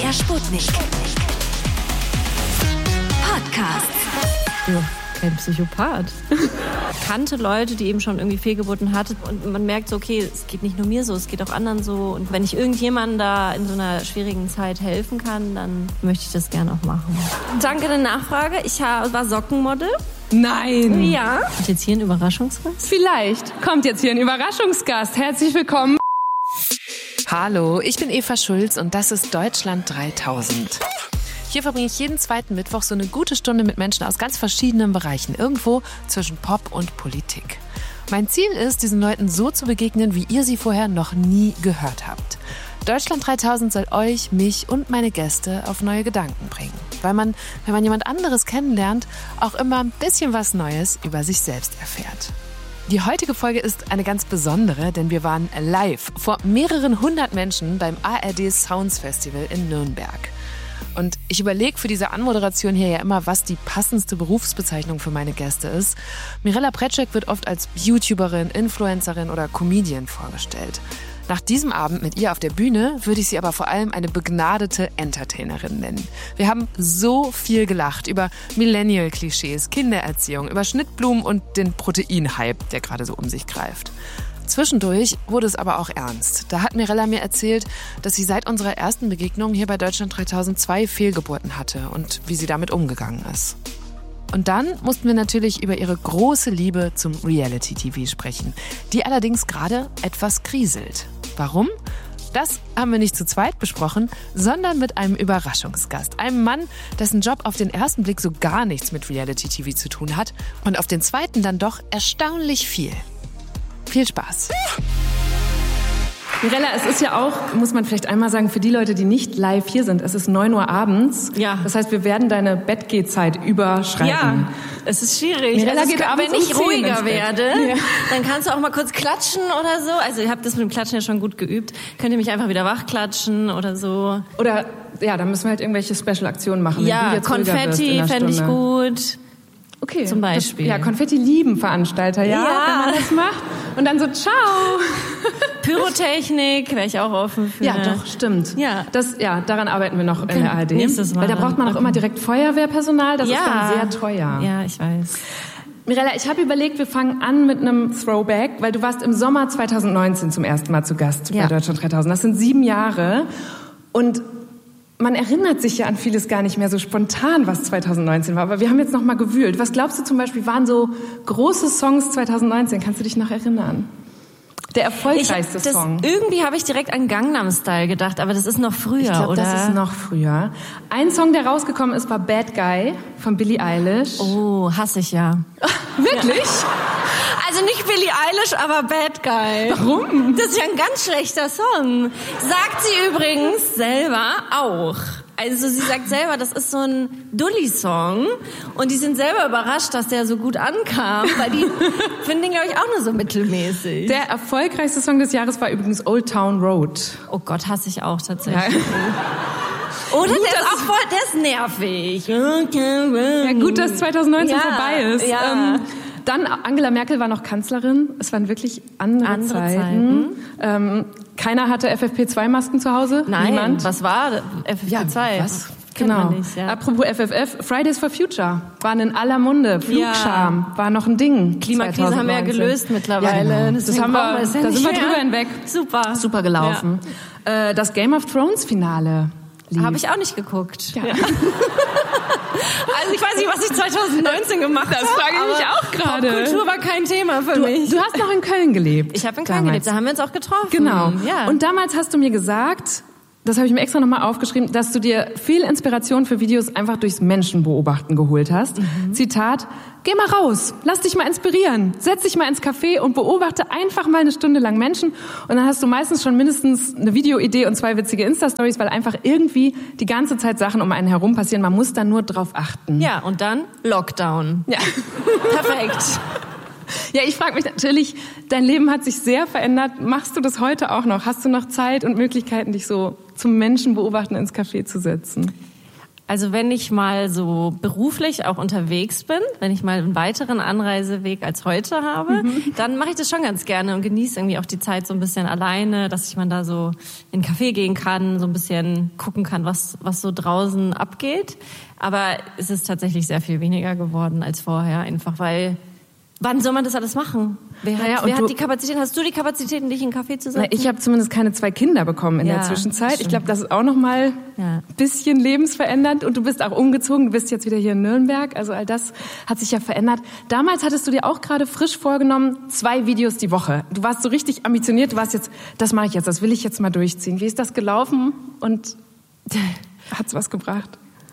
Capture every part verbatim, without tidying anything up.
M D R Sputnik. Podcast. Ja, kein Psychopath. Kannte Leute, die eben schon irgendwie Fehlgeburten hatten und man merkt so, okay, es geht nicht nur mir so, es geht auch anderen so. Und wenn ich irgendjemandem da in so einer schwierigen Zeit helfen kann, dann möchte ich das gerne auch machen. Danke der Nachfrage. Ich war Sockenmodel. Nein. Ja. Und jetzt hier ein Überraschungsgast? Vielleicht kommt jetzt hier ein Überraschungsgast. Herzlich willkommen. Hallo, ich bin Eva Schulz und das ist Deutschland dreitausend. Hier verbringe ich jeden zweiten Mittwoch so eine gute Stunde mit Menschen aus ganz verschiedenen Bereichen, irgendwo zwischen Pop und Politik. Mein Ziel ist, diesen Leuten so zu begegnen, wie ihr sie vorher noch nie gehört habt. Deutschland dreitausend soll euch, mich und meine Gäste auf neue Gedanken bringen. Weil man, wenn man jemand anderes kennenlernt, auch immer ein bisschen was Neues über sich selbst erfährt. Die heutige Folge ist eine ganz besondere, denn wir waren live vor mehreren hundert Menschen beim A R D Sounds Festival in Nürnberg. Und ich überlege für diese Anmoderation hier ja immer, was die passendste Berufsbezeichnung für meine Gäste ist. Mirella Prätschek wird oft als YouTuberin, Influencerin oder Comedian vorgestellt. Nach diesem Abend mit ihr auf der Bühne würde ich sie aber vor allem eine begnadete Entertainerin nennen. Wir haben so viel gelacht über Millennial-Klischees, Kindererziehung, über Schnittblumen und den Protein-Hype, der gerade so um sich greift. Zwischendurch wurde es aber auch ernst. Da hat Mirella mir erzählt, dass sie seit unserer ersten Begegnung hier bei Deutschland dreitausend zwei Fehlgeburten hatte und wie sie damit umgegangen ist. Und dann mussten wir natürlich über ihre große Liebe zum Reality-T V sprechen, die allerdings gerade etwas kriselt. Warum? Das haben wir nicht zu zweit besprochen, sondern mit einem Überraschungsgast. Einem Mann, dessen Job auf den ersten Blick so gar nichts mit Reality-T V zu tun hat und auf den zweiten dann doch erstaunlich viel. Viel Spaß. Mirella, es ist ja auch, muss man vielleicht einmal sagen, für die Leute, die nicht live hier sind, es ist neun Uhr abends. Ja. Das heißt, wir werden deine Bettgehzeit überschreiten. Ja, es ist schwierig. Mirella also geht kann, abends wenn ich um zehn ruhiger ins Bett. werde, Ja. dann kannst du auch mal kurz klatschen oder so. Also ihr habt das mit dem Klatschen ja schon gut geübt. Könnt ihr mich einfach wieder wachklatschen oder so. Oder, ja, dann müssen wir halt irgendwelche Special-Aktionen machen. wenn du Ja, jetzt ruhiger wirst Konfetti in der fände ich Stunde. gut. Okay. Zum Beispiel. Das, ja, Konfetti lieben Veranstalter, ja, Ja. wenn man das macht. Und dann so, ciao. Pyrotechnik wäre ich auch offen für. Ja, doch, stimmt. Ja. Das, ja, daran arbeiten wir noch in der A R D. Nächstes Mal Weil da braucht man auch dann. immer direkt Feuerwehrpersonal, das ja. ist dann sehr teuer. Ja, ich weiß. Mirella, ich habe überlegt, wir fangen an mit einem Throwback, weil du warst im Sommer zwanzig neunzehn zum ersten Mal zu Gast Ja. bei Deutschland dreitausend. Das sind sieben Jahre und man erinnert sich ja an vieles gar nicht mehr so spontan, was zwanzig neunzehn war. Aber wir haben jetzt noch mal gewühlt. Was glaubst du zum Beispiel, waren so große Songs zwanzig neunzehn? Kannst du dich noch erinnern? Der erfolgreichste Ich, das, Song. Irgendwie habe ich direkt an Gangnam Style gedacht, aber das ist noch früher, Ich glaube, oder? das ist noch früher. Ein Song, der rausgekommen ist, war Bad Guy von Billie Eilish. Oh, hasse ich ja. Wirklich? Also nicht Billie Eilish, aber Bad Guy. Warum? Das ist ja ein ganz schlechter Song. Sagt sie übrigens selber auch. Also sie sagt selber, das ist so ein Dulli-Song und die sind selber überrascht, dass der so gut ankam, weil die finden den, glaube ich, auch nur so mittelmäßig. Der erfolgreichste Song des Jahres war übrigens Old Town Road. Oh Gott, hasse ich auch tatsächlich. Ja. Oder der ist auch voll, der ist nervig. Ja, gut, dass zwanzig neunzehn Ja, vorbei ist. ja. Ähm, dann Angela Merkel war noch Kanzlerin. Es waren wirklich andere, Andere Zeiten. Zeiten. Ähm, keiner hatte F F P zwei Masken zu Hause. Nein, Niemand. was war F F P zwei? Ja, was? Kennt Genau. man nicht, ja. Apropos F F F, Fridays for Future waren in aller Munde. Flugscham war noch ein Ding. Klimakrise haben wir ja zwanzig neunzehn. gelöst mittlerweile. Ja, genau. Deswegen Das haben wir, brauchen es ja da nicht sind wir mehr. drüber hinweg. Super. Super gelaufen. Ja. Äh, das Game of Thrones Finale. Habe ich auch nicht geguckt. Ja. Also ich weiß nicht, was ich zwanzig neunzehn gemacht habe. Das frage ich mich auch gerade. Popkultur war kein Thema für Du, mich. du hast noch in Köln gelebt. Ich habe in Köln damals. gelebt, da haben wir uns auch getroffen. Genau. Ja. Und damals hast du mir gesagt, das habe ich mir extra nochmal aufgeschrieben, dass du dir viel Inspiration für Videos einfach durchs Menschenbeobachten geholt hast. Mhm. Zitat, geh mal raus, lass dich mal inspirieren, setz dich mal ins Café und beobachte einfach mal eine Stunde lang Menschen. Und dann hast du meistens schon mindestens eine Videoidee und zwei witzige Insta-Stories, weil einfach irgendwie die ganze Zeit Sachen um einen herum passieren. Man muss da nur drauf achten. Ja, und dann Lockdown. Ja. Perfekt. Ja, ich frage mich natürlich, dein Leben hat sich sehr verändert. Machst du das heute auch noch? Hast du noch Zeit und Möglichkeiten, dich so zum Menschen beobachten ins Café zu setzen? Also wenn ich mal so beruflich auch unterwegs bin, wenn ich mal einen weiteren Anreiseweg als heute habe, mhm. dann mache ich das schon ganz gerne und genieße irgendwie auch die Zeit so ein bisschen alleine, dass ich mal da so in einen Café gehen kann, so ein bisschen gucken kann, was was so draußen abgeht. Aber es ist tatsächlich sehr viel weniger geworden als vorher, einfach weil... Wann soll man das alles machen? Wer, hat, naja, wer du, hat die Kapazitäten? Hast du die Kapazitäten, dich in einen Café zu setzen? Na, ich habe zumindest keine zwei Kinder bekommen in ja, der Zwischenzeit. Ich glaube, das ist auch noch mal ein ja. bisschen lebensverändernd. Und du bist auch umgezogen. Du bist jetzt wieder hier in Nürnberg. Also all das hat sich ja verändert. Damals hattest du dir auch gerade frisch vorgenommen, zwei Videos die Woche. Du warst so richtig ambitioniert. Du warst jetzt, das mache ich jetzt, das will ich jetzt mal durchziehen. Wie ist das gelaufen? Und hat's was gebracht?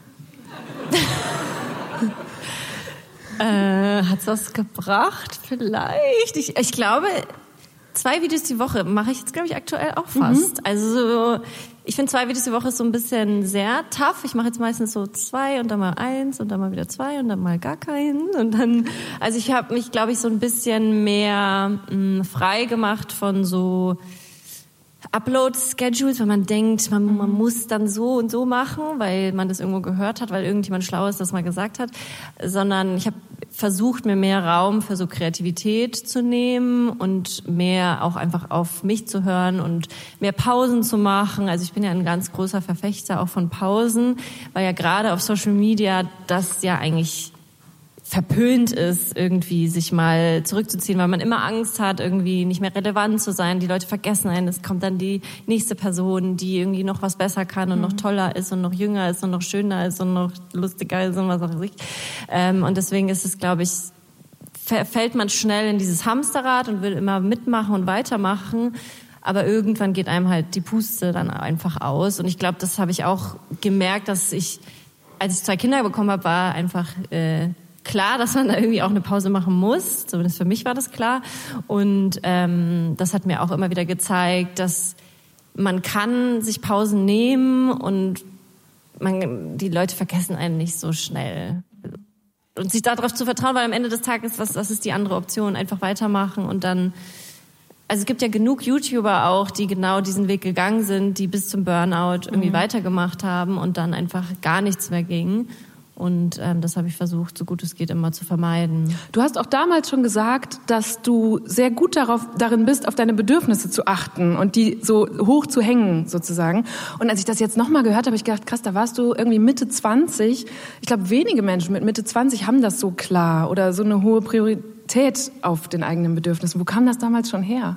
Äh, hat's was gebracht? Vielleicht. Ich, ich glaube, zwei Videos die Woche mache ich jetzt, glaube ich, aktuell auch fast. Mhm. Also so, ich finde zwei Videos die Woche ist so ein bisschen sehr tough. Ich mache jetzt meistens so zwei und dann mal eins und dann mal wieder zwei und dann mal gar keinen. Und dann, also ich habe mich, glaube ich, so ein bisschen mehr mh, frei gemacht von so Upload-Schedules, weil man denkt, man, man muss dann so und so machen, weil man das irgendwo gehört hat, weil irgendjemand Schlaues das mal gesagt hat, sondern ich habe versucht, mir mehr Raum für so Kreativität zu nehmen und mehr auch einfach auf mich zu hören und mehr Pausen zu machen. Also ich bin ja ein ganz großer Verfechter auch von Pausen, weil ja gerade auf Social Media das ja eigentlich verpönt ist, irgendwie sich mal zurückzuziehen, weil man immer Angst hat, irgendwie nicht mehr relevant zu sein. Die Leute vergessen einen. Es kommt dann die nächste Person, die irgendwie noch was besser kann und mhm. noch toller ist und noch jünger ist und noch schöner ist und noch lustiger ist und was auch immer. Ähm, und deswegen ist es, glaube ich, fällt man schnell in dieses Hamsterrad und will immer mitmachen und weitermachen. Aber irgendwann geht einem halt die Puste dann einfach aus. Und ich glaube, das habe ich auch gemerkt, dass ich, als ich zwei Kinder bekommen habe, war einfach äh, klar, dass man da irgendwie auch eine Pause machen muss. Zumindest für mich war das klar. Und ähm, das hat mir auch immer wieder gezeigt, dass man kann sich Pausen nehmen und man, die Leute vergessen einen nicht so schnell. Und sich darauf zu vertrauen, weil am Ende des Tages, was, was ist die andere Option? Einfach weitermachen und dann... Also es gibt ja genug YouTuber auch, die genau diesen Weg gegangen sind, die bis zum Burnout irgendwie mhm. weitergemacht haben und dann einfach gar nichts mehr ging. Und ähm, das habe ich versucht, so gut es geht, immer zu vermeiden. Du hast auch damals schon gesagt, dass du sehr gut darauf, darin bist, auf deine Bedürfnisse zu achten und die so hoch zu hängen, sozusagen. Und als ich das jetzt nochmal gehört habe, habe ich gedacht, krass, da warst du irgendwie Mitte zwanzig. Ich glaube, wenige Menschen mit Mitte zwanzig haben das so klar oder so eine hohe Priorität auf den eigenen Bedürfnissen. Wo kam das damals schon her?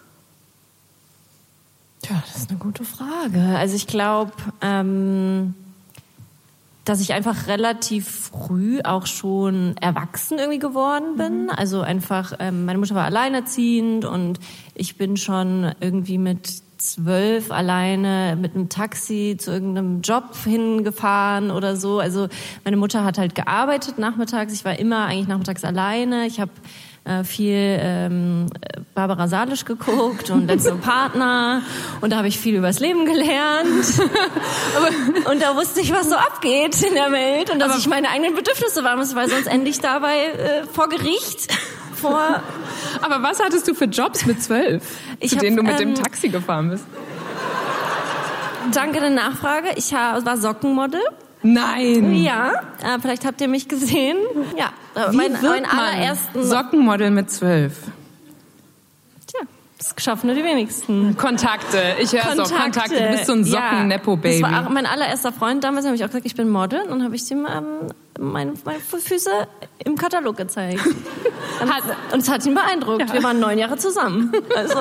Tja, das ist eine gute Frage. Also ich glaube... Ähm dass ich einfach relativ früh auch schon erwachsen irgendwie geworden bin. Mhm. Also einfach, ähm, meine Mutter war alleinerziehend und ich bin schon irgendwie mit zwölf alleine mit einem Taxi zu irgendeinem Job hingefahren oder so. Also meine Mutter hat halt gearbeitet nachmittags. Ich war immer eigentlich nachmittags alleine. Ich habe äh, viel ähm, Barbara Salisch geguckt und Letzter Partner und da habe ich viel übers Leben gelernt. Aber, und da wusste ich, was so abgeht in der Welt und dass aber ich meine eigenen Bedürfnisse wahren muss, weil sonst ende ich dabei äh, vor Gericht. Vor aber was hattest du für Jobs mit zwölf, zu hab, denen du mit ähm, dem Taxi gefahren bist? Danke der Nachfrage. Ich war Sockenmodel. Nein. Ja, äh, vielleicht habt ihr mich gesehen. Ja, Wie mein, wird mein allerersten Sockenmodel mit zwölf. Tja, das schaffen nur die wenigsten. Kontakte, ich höre es auch. Kontakte, du bist so ein Socken-Nepo-Baby. Das war auch mein allererster Freund. Damals habe ich auch gesagt, ich bin Model. Und dann habe ich ihm ähm, meine, meine Füße im Katalog gezeigt. hat, und es hat ihn beeindruckt. Ja. Wir waren neun Jahre zusammen. Also...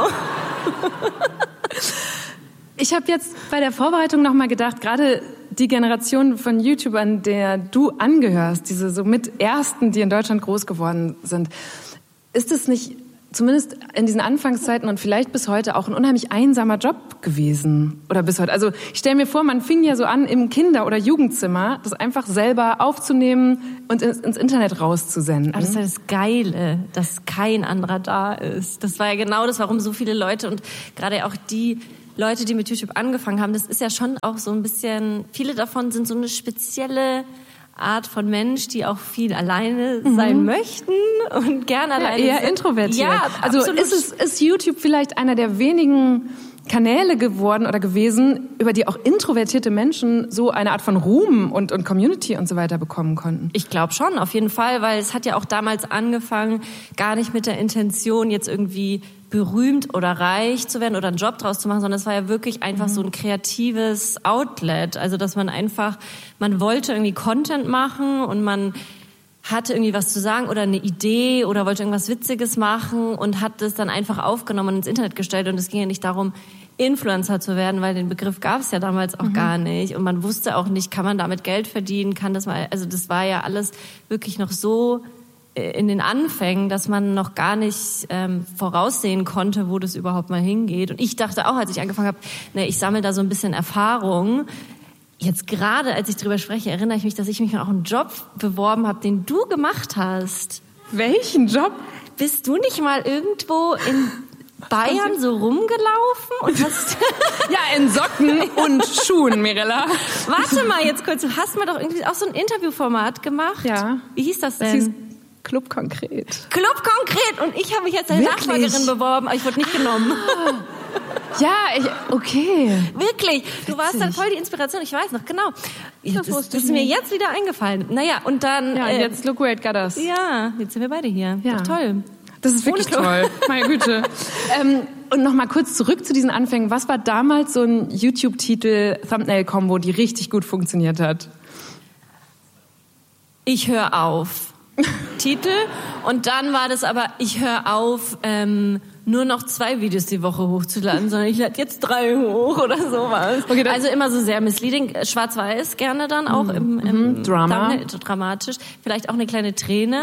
Ich habe jetzt bei der Vorbereitung noch mal gedacht, gerade die Generation von YouTubern, der du angehörst, diese so mit Ersten, die in Deutschland groß geworden sind, ist es nicht zumindest in diesen Anfangszeiten und vielleicht bis heute auch ein unheimlich einsamer Job gewesen? Oder bis heute? Also ich stelle mir vor, man fing ja so an, im Kinder- oder Jugendzimmer das einfach selber aufzunehmen und ins, ins Internet rauszusenden. Aber das ist ja das Geile, dass kein anderer da ist. Das war ja genau das, warum so viele Leute und gerade auch die Leute, die mit YouTube angefangen haben, das ist ja schon auch so ein bisschen, viele davon sind so eine spezielle Art von Mensch, die auch viel alleine mhm. sein möchten und gerne alleine ja, eher sind. introvertiert. Ja, also ist es ist YouTube vielleicht einer der wenigen Kanäle geworden oder gewesen, über die auch introvertierte Menschen so eine Art von Ruhm und, und Community und so weiter bekommen konnten. Ich glaube schon, auf jeden Fall, weil es hat ja auch damals angefangen, gar nicht mit der Intention, jetzt irgendwie berühmt oder reich zu werden oder einen Job draus zu machen, sondern es war ja wirklich einfach mhm. so ein kreatives Outlet. Also, dass man einfach, man wollte irgendwie Content machen und man hatte irgendwie was zu sagen oder eine Idee oder wollte irgendwas Witziges machen und hat das dann einfach aufgenommen und ins Internet gestellt. Und es ging ja nicht darum, Influencer zu werden, weil den Begriff gab es ja damals auch mhm. gar nicht. Und man wusste auch nicht, kann man damit Geld verdienen, kann das mal, also das war ja alles wirklich noch so in den Anfängen, dass man noch gar nicht ähm, voraussehen konnte, wo das überhaupt mal hingeht. Und ich dachte auch, als ich angefangen habe, ne, ich sammle da so ein bisschen Erfahrung. Jetzt gerade, als ich drüber spreche, erinnere ich mich, dass ich mich auch einen Job beworben habe, den du gemacht hast. Welchen Job? Bist du nicht mal irgendwo in Bayern so rumgelaufen und hast ja, in Socken und Schuhen, Mirella. Warte mal jetzt kurz, du hast mir doch irgendwie auch so ein Interviewformat gemacht. Ja. Wie hieß das denn? Das hieß Club Konkret. Club Konkret und ich habe mich jetzt als Nachfolgerin beworben, aber ich wurde nicht genommen. Ja, ich, okay. Wirklich, du Witzig. warst dann voll die Inspiration, ich weiß noch, genau. Das, das ist mir jetzt wieder eingefallen. Naja, und dann... Ja, äh, jetzt look where it got us. Ja, jetzt sind wir beide hier. Ja. Doch toll. Das ist wirklich toll, meine Güte. ähm, und noch mal kurz zurück zu diesen Anfängen. Was war damals so ein YouTube-Titel-Thumbnail-Kombo, die richtig gut funktioniert hat? Ich höre auf. Titel. Und dann war das aber, ich höre auf, ähm, nur noch zwei Videos die Woche hochzuladen, sondern ich lade jetzt drei hoch oder sowas. Okay, also immer so sehr misleading. Schwarz-Weiß gerne dann auch im, im Drama. Thumbnail, dramatisch. Vielleicht auch eine kleine Träne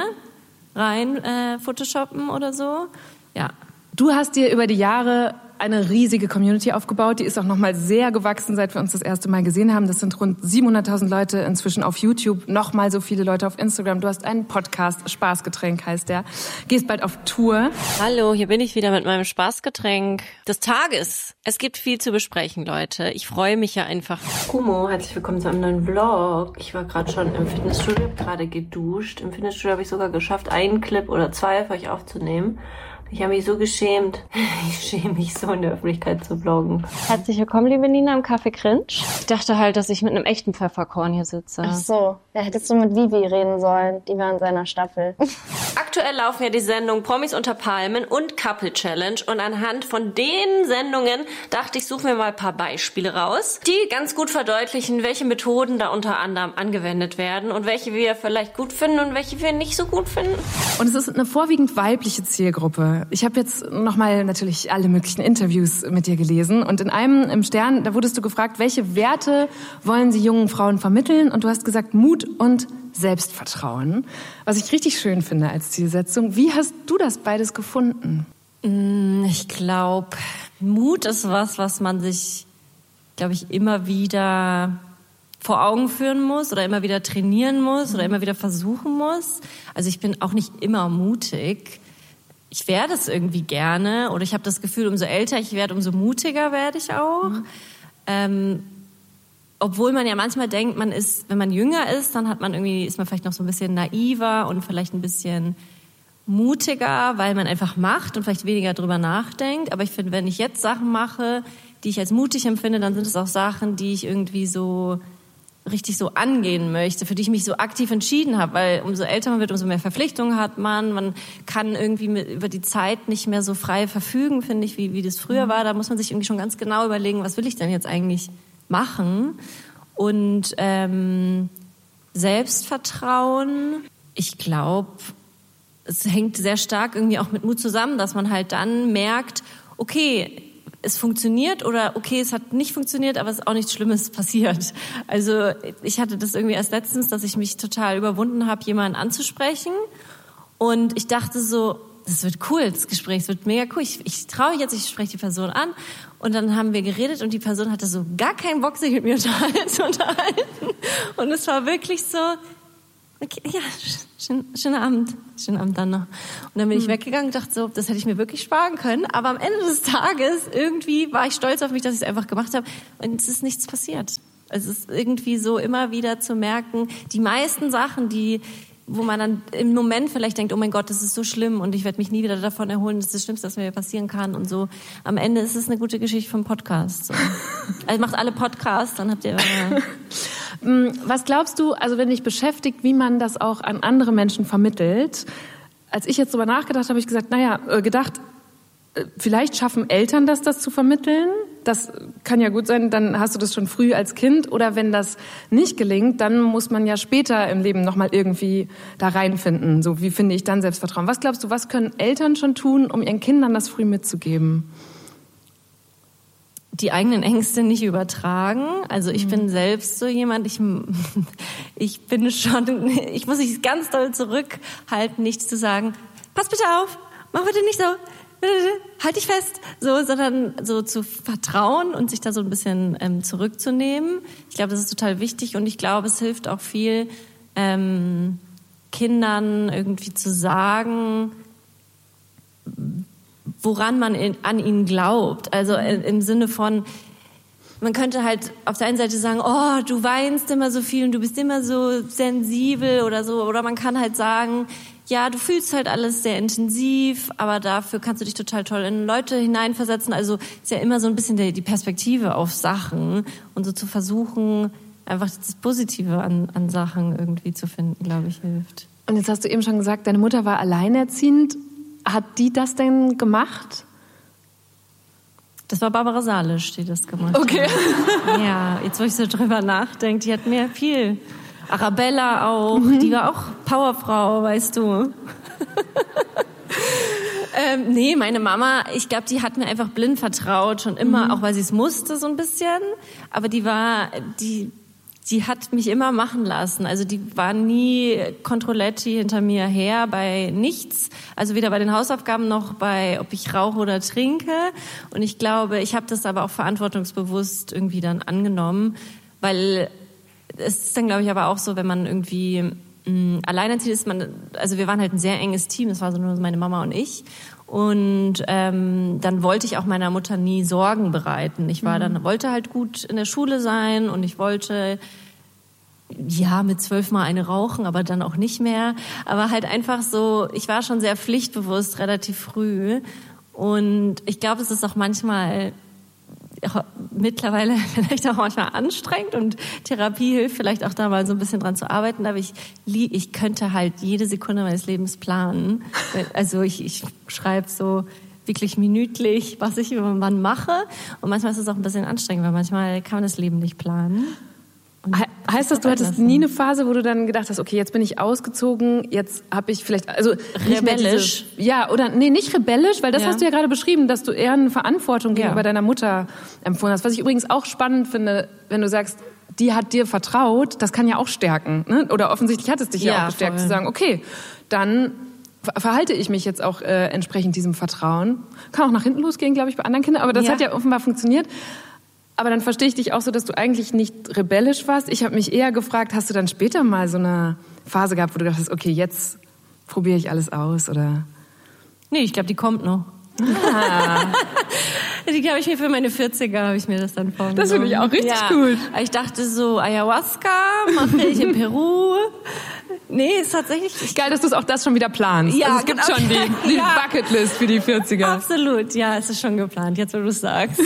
rein äh, photoshoppen oder so. Ja. Du hast dir über die Jahre eine riesige Community aufgebaut. Die ist auch noch mal sehr gewachsen, seit wir uns das erste Mal gesehen haben. Das sind rund siebenhunderttausend Leute inzwischen auf YouTube, noch mal so viele Leute auf Instagram. Du hast einen Podcast, Spaßgetränk heißt der. Gehst bald auf Tour. Hallo, hier bin ich wieder mit meinem Spaßgetränk des Tages. Es gibt viel zu besprechen, Leute. Ich freue mich ja einfach. Kumo, herzlich willkommen zu einem neuen Vlog. Ich war gerade schon im Fitnessstudio, habe gerade geduscht. Im Fitnessstudio habe ich sogar geschafft, einen Clip oder zwei für euch aufzunehmen. Ich habe mich so geschämt. Ich schäme mich so, in der Öffentlichkeit zu vloggen. Herzlich willkommen, liebe Nina, im Café Cringe. Ich dachte halt, dass ich mit einem echten Pfefferkorn hier sitze. Ach so, da hättest du mit Vivi reden sollen. Die war in seiner Staffel. Aktuell laufen ja die Sendungen Promis unter Palmen und Couple Challenge. Und anhand von den Sendungen dachte ich, suche mir mal ein paar Beispiele raus, die ganz gut verdeutlichen, welche Methoden da unter anderem angewendet werden und welche wir vielleicht gut finden und welche wir nicht so gut finden. Und es ist eine vorwiegend weibliche Zielgruppe. Ich habe jetzt nochmal natürlich alle möglichen Interviews mit dir gelesen und in einem im Stern, da wurdest du gefragt, welche Werte wollen Sie jungen Frauen vermitteln? Und du hast gesagt Mut und Selbstvertrauen, was ich richtig schön finde als Zielsetzung. Wie hast du das beides gefunden? Ich glaube, Mut ist was, was man sich, glaube ich, immer wieder vor Augen führen muss oder immer wieder trainieren muss oder immer wieder versuchen muss. Also ich bin auch nicht immer mutig. Ich werde es irgendwie gerne oder ich habe das Gefühl, umso älter ich werde, umso mutiger werde ich auch. Mhm. Ähm, obwohl man ja manchmal denkt, man ist, wenn man jünger ist, dann hat man irgendwie, ist man vielleicht noch so ein bisschen naiver und vielleicht ein bisschen mutiger, weil man einfach macht und vielleicht weniger drüber nachdenkt. Aber ich finde, wenn ich jetzt Sachen mache, die ich als mutig empfinde, dann sind es auch Sachen, die ich irgendwie so richtig so angehen möchte, für die ich mich so aktiv entschieden habe, weil umso älter man wird, umso mehr Verpflichtungen hat man, man kann irgendwie mit, über die Zeit nicht mehr so frei verfügen, finde ich, wie, wie das früher war. Da muss man sich irgendwie schon ganz genau überlegen, was will ich denn jetzt eigentlich machen? Und ähm, Selbstvertrauen, ich glaube, es hängt sehr stark irgendwie auch mit Mut zusammen, dass man halt dann merkt, okay, es funktioniert oder okay, es hat nicht funktioniert, aber es ist auch nichts Schlimmes passiert. Also ich hatte das irgendwie erst letztens, dass ich mich total überwunden habe, jemanden anzusprechen und ich dachte so, das wird cool, das Gespräch, das wird mega cool. Ich, ich traue mich jetzt, ich spreche die Person an und dann haben wir geredet und die Person hatte so gar keinen Bock, sich mit mir zu unterhalten und es war wirklich so, okay, ja, schön, schöner Abend. Schönen Abend dann noch. Und dann bin ich weggegangen und dachte so, das hätte ich mir wirklich sparen können. Aber am Ende des Tages irgendwie war ich stolz auf mich, dass ich es einfach gemacht habe. Und es ist nichts passiert. Es ist irgendwie so immer wieder zu merken, die meisten Sachen, die wo man dann im Moment vielleicht denkt, oh mein Gott, das ist so schlimm und ich werde mich nie wieder davon erholen, das ist das Schlimmste, was mir passieren kann und so. Am Ende ist es eine gute Geschichte vom Podcast. So. Also macht alle Podcasts, dann habt ihr... Äh Was glaubst du, also wenn dich beschäftigt, wie man das auch an andere Menschen vermittelt? Als ich jetzt drüber nachgedacht habe, habe ich gesagt, naja, äh, gedacht, äh, vielleicht schaffen Eltern das, das zu vermitteln. Das kann ja gut sein, dann hast du das schon früh als Kind. Oder wenn das nicht gelingt, dann muss man ja später im Leben nochmal irgendwie da reinfinden. So, wie finde ich dann Selbstvertrauen? Was glaubst du, was können Eltern schon tun, um ihren Kindern das früh mitzugeben? Die eigenen Ängste nicht übertragen. Also ich mhm. bin selbst so jemand, ich, ich bin schon, ich muss mich ganz doll zurückhalten, nicht zu sagen, pass bitte auf, mach bitte nicht so, halt dich fest, so, sondern so zu vertrauen und sich da so ein bisschen ähm, zurückzunehmen. Ich glaube, das ist total wichtig und ich glaube, es hilft auch viel, ähm, Kindern irgendwie zu sagen, woran man in, an ihnen glaubt. Also in, im Sinne von, man könnte halt auf der einen Seite sagen, oh, du weinst immer so viel und du bist immer so sensibel oder so. Oder man kann halt sagen, ja, du fühlst halt alles sehr intensiv, aber dafür kannst du dich total toll in Leute hineinversetzen. Also ist ja immer so ein bisschen die Perspektive auf Sachen und so zu versuchen, einfach das Positive an, an Sachen irgendwie zu finden, glaube ich, hilft. Und jetzt hast du eben schon gesagt, deine Mutter war alleinerziehend. Hat die das denn gemacht? Das war Barbara Salisch, die das gemacht okay. hat. Okay. Ja, jetzt wo ich so drüber nachdenke, die hat mir viel. Arabella auch, mhm. die war auch Powerfrau, weißt du. ähm, nee, meine Mama, ich glaube, die hat mir einfach blind vertraut, schon immer, mhm. auch weil sie es musste so ein bisschen. Aber die war, die... Die hat mich immer machen lassen. Also die war nie Controletti hinter mir her bei nichts. Also weder bei den Hausaufgaben noch bei, ob ich rauche oder trinke. Und ich glaube, ich habe das aber auch verantwortungsbewusst irgendwie dann angenommen, weil es ist dann, glaube ich, aber auch so, wenn man irgendwie mh, alleinerziehend ist, man, also wir waren halt ein sehr enges Team. Das war so nur meine Mama und ich. Und ähm, dann wollte ich auch meiner Mutter nie Sorgen bereiten. Ich war dann wollte halt gut in der Schule sein und ich wollte ja mit zwölf mal eine rauchen, aber dann auch nicht mehr. Aber halt einfach so, ich war schon sehr pflichtbewusst relativ früh und ich glaube, es ist auch manchmal mittlerweile vielleicht auch manchmal anstrengend und Therapie hilft vielleicht auch da mal so ein bisschen dran zu arbeiten, aber ich, ich könnte halt jede Sekunde meines Lebens planen. Also ich, ich schreibe so wirklich minütlich, was ich wann mache und manchmal ist es auch ein bisschen anstrengend, weil manchmal kann man das Leben nicht planen. He- heißt das, du hattest nie eine Phase, wo du dann gedacht hast, okay, jetzt bin ich ausgezogen, jetzt habe ich vielleicht, also rebellisch, diese, ja, oder nee, nicht rebellisch, weil das ja. hast du ja gerade beschrieben, dass du eher eine Verantwortung gegenüber ja. deiner Mutter empfunden hast. Was ich übrigens auch spannend finde, wenn du sagst, die hat dir vertraut, das kann ja auch stärken, ne? Oder offensichtlich hat es dich ja, ja auch gestärkt, voll. Zu sagen, okay, dann verhalte ich mich jetzt auch äh, entsprechend diesem Vertrauen. Kann auch nach hinten losgehen, glaube ich, bei anderen Kindern, aber das ja. hat ja offenbar funktioniert. Aber dann verstehe ich dich auch so, dass du eigentlich nicht rebellisch warst. Ich habe mich eher gefragt, hast du dann später mal so eine Phase gehabt, wo du dachtest, okay, jetzt probiere ich alles aus, oder? Nee, ich glaube, die kommt noch. Ah. Die glaube ich mir für meine vierziger habe ich mir das dann vorgenommen. Das finde ich auch richtig ja. gut. Ich dachte so, Ayahuasca mache ich in Peru. Nee, ist tatsächlich... Geil, dass du es auch das schon wieder planst. Ja, also es gibt genau. schon die, die ja. Bucketlist für die vierziger. Absolut, ja, es ist schon geplant, jetzt wo du es sagst.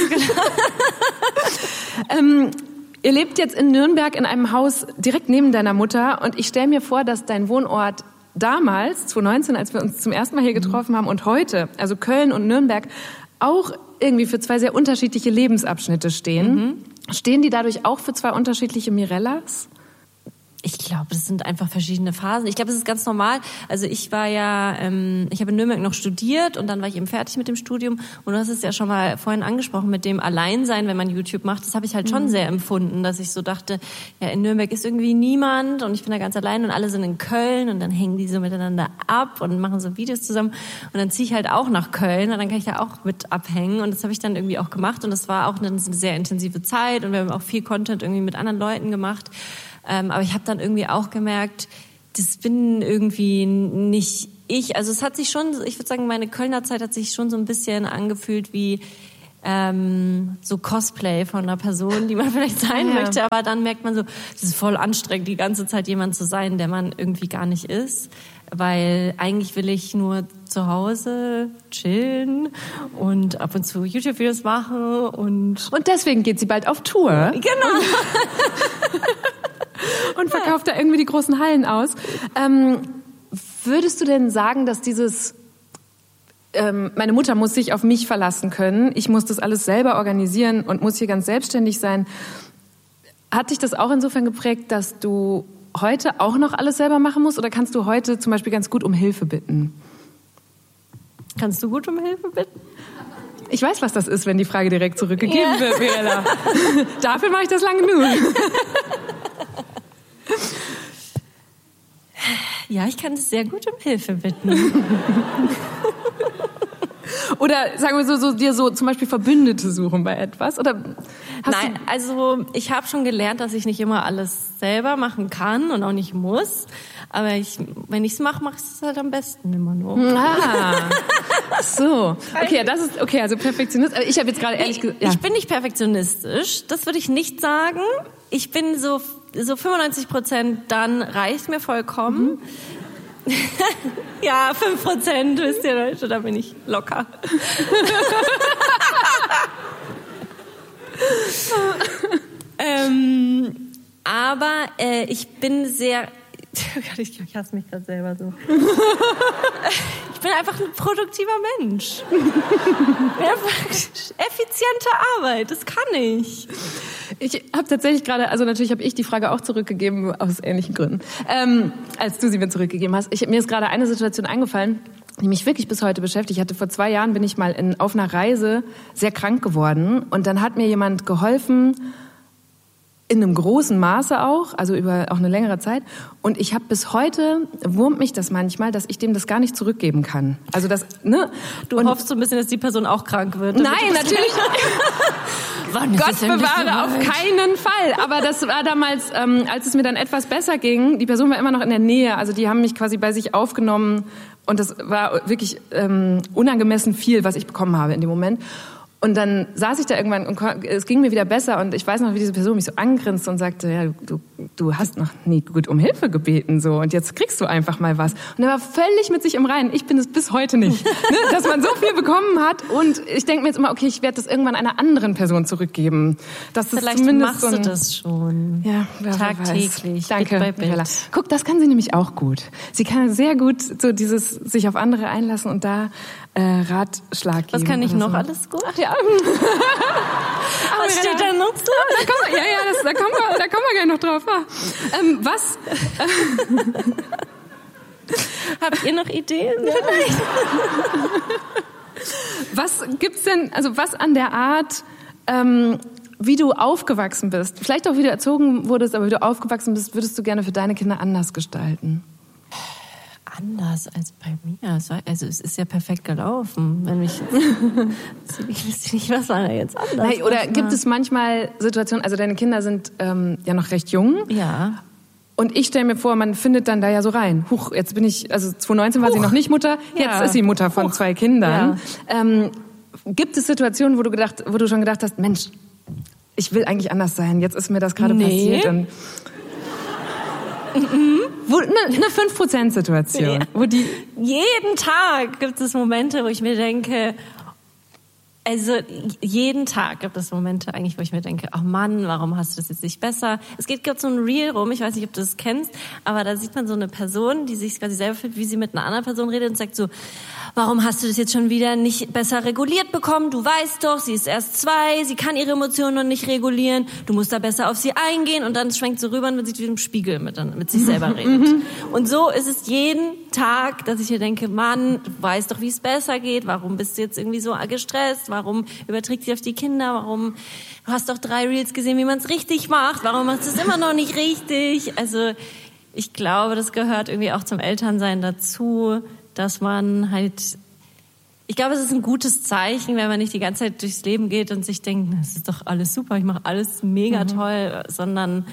ähm, ihr lebt jetzt in Nürnberg in einem Haus direkt neben deiner Mutter und ich stelle mir vor, dass dein Wohnort damals, zwanzig neunzehn, als wir uns zum ersten Mal hier getroffen haben und heute, also Köln und Nürnberg, auch irgendwie für zwei sehr unterschiedliche Lebensabschnitte stehen. Mhm. Stehen die dadurch auch für zwei unterschiedliche Mirellas? Ich glaube, das sind einfach verschiedene Phasen. Ich glaube, das ist ganz normal. Also ich war ja, ähm, ich habe in Nürnberg noch studiert und dann war ich eben fertig mit dem Studium. Und du hast es ja schon mal vorhin angesprochen mit dem Alleinsein, wenn man YouTube macht. Das habe ich halt mhm. schon sehr empfunden, dass ich so dachte, ja, in Nürnberg ist irgendwie niemand und ich bin da ganz allein und alle sind in Köln und dann hängen die so miteinander ab und machen so Videos zusammen. Und dann ziehe ich halt auch nach Köln und dann kann ich da auch mit abhängen. Und das habe ich dann irgendwie auch gemacht und das war auch eine sehr intensive Zeit und wir haben auch viel Content irgendwie mit anderen Leuten gemacht. Ähm, aber ich habe dann irgendwie auch gemerkt, das bin irgendwie nicht ich. Also es hat sich schon, ich würde sagen, meine Kölner Zeit hat sich schon so ein bisschen angefühlt wie ähm, so Cosplay von einer Person, die man vielleicht sein ja. möchte, aber dann merkt man so, es ist voll anstrengend, die ganze Zeit jemand zu sein, der man irgendwie gar nicht ist, weil eigentlich will ich nur zu Hause chillen und ab und zu YouTube-Videos machen und... Und deswegen geht sie bald auf Tour. Genau. Und verkauft ja. da irgendwie die großen Hallen aus. Ähm, würdest du denn sagen, dass dieses... Ähm, meine Mutter muss sich auf mich verlassen können, ich muss das alles selber organisieren und muss hier ganz selbstständig sein. Hat dich das auch insofern geprägt, dass du heute auch noch alles selber machen musst oder kannst du heute zum Beispiel ganz gut um Hilfe bitten? Kannst du gut um Hilfe bitten? Ich weiß, was das ist, wenn die Frage direkt zurückgegeben ja. wird, Mirella. Dafür mache ich das lang genug. Ja, ich kann es sehr gut um Hilfe bitten. Oder sagen wir so, so dir so zum Beispiel Verbündete suchen bei etwas? Oder hast Nein, du also ich habe schon gelernt, dass ich nicht immer alles selber machen kann und auch nicht muss. Aber ich, wenn ich es mache, mache ich es halt am besten immer noch. Ah, so. Okay, das ist okay. Also Perfektionist. Ich habe jetzt gerade ehrlich gesagt, ja. Ich bin nicht perfektionistisch. Das würde ich nicht sagen. Ich bin so so fünfundneunzig Prozent, dann reicht mir vollkommen. Mhm. Ja, fünf Prozent, wisst ihr Leute, da bin ich locker. ähm, aber äh, ich bin sehr... Ich, ich hasse mich gerade selber so. Ich bin einfach ein produktiver Mensch. Effiziente Arbeit, das kann ich. Ich habe tatsächlich gerade, also natürlich habe ich die Frage auch zurückgegeben, aus ähnlichen Gründen, ähm, als du sie mir zurückgegeben hast. Ich, mir ist gerade eine Situation eingefallen, die mich wirklich bis heute beschäftigt. Ich hatte vor zwei Jahren, bin ich mal in, auf einer Reise sehr krank geworden und dann hat mir jemand geholfen, in einem großen Maße auch, also über auch eine längere Zeit. Und ich habe bis heute, wurmt mich das manchmal, dass ich dem das gar nicht zurückgeben kann. Also das, ne? Du und hoffst so ein bisschen, dass die Person auch krank wird. Nein, natürlich. Gott bewahre, auf keinen Fall. Aber das war damals, ähm, als es mir dann etwas besser ging, die Person war immer noch in der Nähe. Also die haben mich quasi bei sich aufgenommen. Und das war wirklich ähm, unangemessen viel, was ich bekommen habe in dem Moment. Und dann saß ich da irgendwann und es ging mir wieder besser und ich weiß noch, wie diese Person mich so angrinste und sagte, ja, du, du hast noch nie gut um Hilfe gebeten so und jetzt kriegst du einfach mal was. Und er war völlig mit sich im Reinen. Ich bin es bis heute nicht, ne? Dass man so viel bekommen hat und ich denke mir jetzt immer, okay, ich werde das irgendwann einer anderen Person zurückgeben. Dass das Vielleicht zumindest machst so ein, du das schon. Ja, wer tagtäglich. Danke, Bit by bit. Guck, das kann sie nämlich auch gut. Sie kann sehr gut so dieses sich auf andere einlassen und da äh, Ratschlag geben. Was kann ich noch so. Alles gut? Ach ja. Was steht da noch so? Da kommen wir, ja, ja, das, da, kommen wir, da kommen wir gleich noch drauf. Ja. Ähm, was? Habt ihr noch Ideen? Was gibt's denn, also was an der Art, ähm, wie du aufgewachsen bist, vielleicht auch wie du erzogen wurdest, aber wie du aufgewachsen bist, würdest du gerne für deine Kinder anders gestalten? Anders als bei mir. Also es ist ja perfekt gelaufen. Wenn mich ich wüsste nicht, was war da jetzt anders. Nein, oder gibt es manchmal Situationen, also deine Kinder sind ähm, ja noch recht jung. Ja. Und ich stelle mir vor, man findet dann da ja so rein. Huch, jetzt bin ich, also zwanzig neunzehn war Huch. sie noch nicht Mutter, jetzt ja. ist sie Mutter von Huch. zwei Kindern. Ja. Ähm, gibt es Situationen, wo du gedacht, wo du schon gedacht hast, Mensch, ich will eigentlich anders sein. Jetzt ist mir das gerade nee. passiert. Und Mhm. Eine, eine fünf Prozent Situation. Ja. Wo die jeden Tag gibt es Momente, wo ich mir denke, also jeden Tag gibt es Momente eigentlich, wo ich mir denke, ach Mann, warum hast du das jetzt nicht besser? Es geht gerade so ein Reel rum, ich weiß nicht, ob du das kennst, aber da sieht man so eine Person, die sich quasi selber fühlt, wie sie mit einer anderen Person redet und sagt so, warum hast du das jetzt schon wieder nicht besser reguliert bekommen? Du weißt doch, sie ist erst zwei, sie kann ihre Emotionen noch nicht regulieren, du musst da besser auf sie eingehen und dann schwenkt sie rüber und man sieht wie im Spiegel mit, mit sich selber redet. Und so ist es jeden Tag, dass ich mir denke, Mann, du weißt doch, wie es besser geht, warum bist du jetzt irgendwie so gestresst, warum überträgt sie auf die Kinder, warum, du hast doch drei Reels gesehen, wie man es richtig macht, warum machst du es immer noch nicht richtig? Also ich glaube, das gehört irgendwie auch zum Elternsein dazu, dass man halt, ich glaube, es ist ein gutes Zeichen, wenn man nicht die ganze Zeit durchs Leben geht und sich denkt, das ist doch alles super, ich mache alles mega mhm. toll, sondern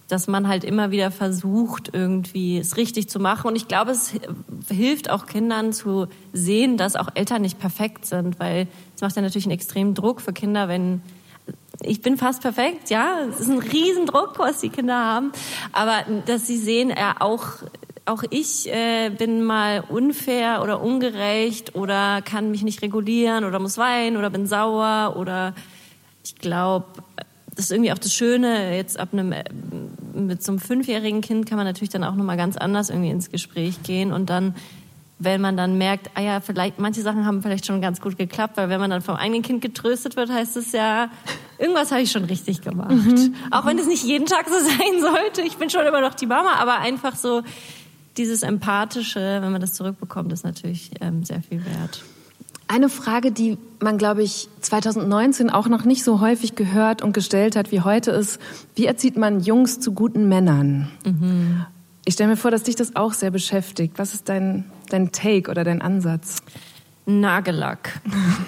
dass man halt immer wieder versucht, irgendwie es richtig zu machen. Und ich glaube, es hilft auch Kindern zu sehen, dass auch Eltern nicht perfekt sind, weil es macht ja natürlich einen extremen Druck für Kinder, wenn ich bin fast perfekt, ja, es ist ein Riesendruck, was die Kinder haben, aber dass sie sehen, ja, auch auch ich äh, bin mal unfair oder ungerecht oder kann mich nicht regulieren oder muss weinen oder bin sauer oder ich glaube, das ist irgendwie auch das Schöne, jetzt ab einem, mit so einem fünfjährigen Kind kann man natürlich dann auch nochmal ganz anders irgendwie ins Gespräch gehen und dann, wenn man dann merkt, ah ja, vielleicht, manche Sachen haben vielleicht schon ganz gut geklappt, weil wenn man dann vom eigenen Kind getröstet wird, heißt es ja, irgendwas habe ich schon richtig gemacht. Mhm. Auch wenn es nicht jeden Tag so sein sollte, ich bin schon immer noch die Mama, aber einfach so dieses Empathische, wenn man das zurückbekommt, ist natürlich ähm, sehr viel wert. Eine Frage, die man, glaube ich, zwanzig neunzehn auch noch nicht so häufig gehört und gestellt hat wie heute ist, wie erzieht man Jungs zu guten Männern? Mhm. Ich stelle mir vor, dass dich das auch sehr beschäftigt. Was ist dein, dein Take oder dein Ansatz? Nagellack.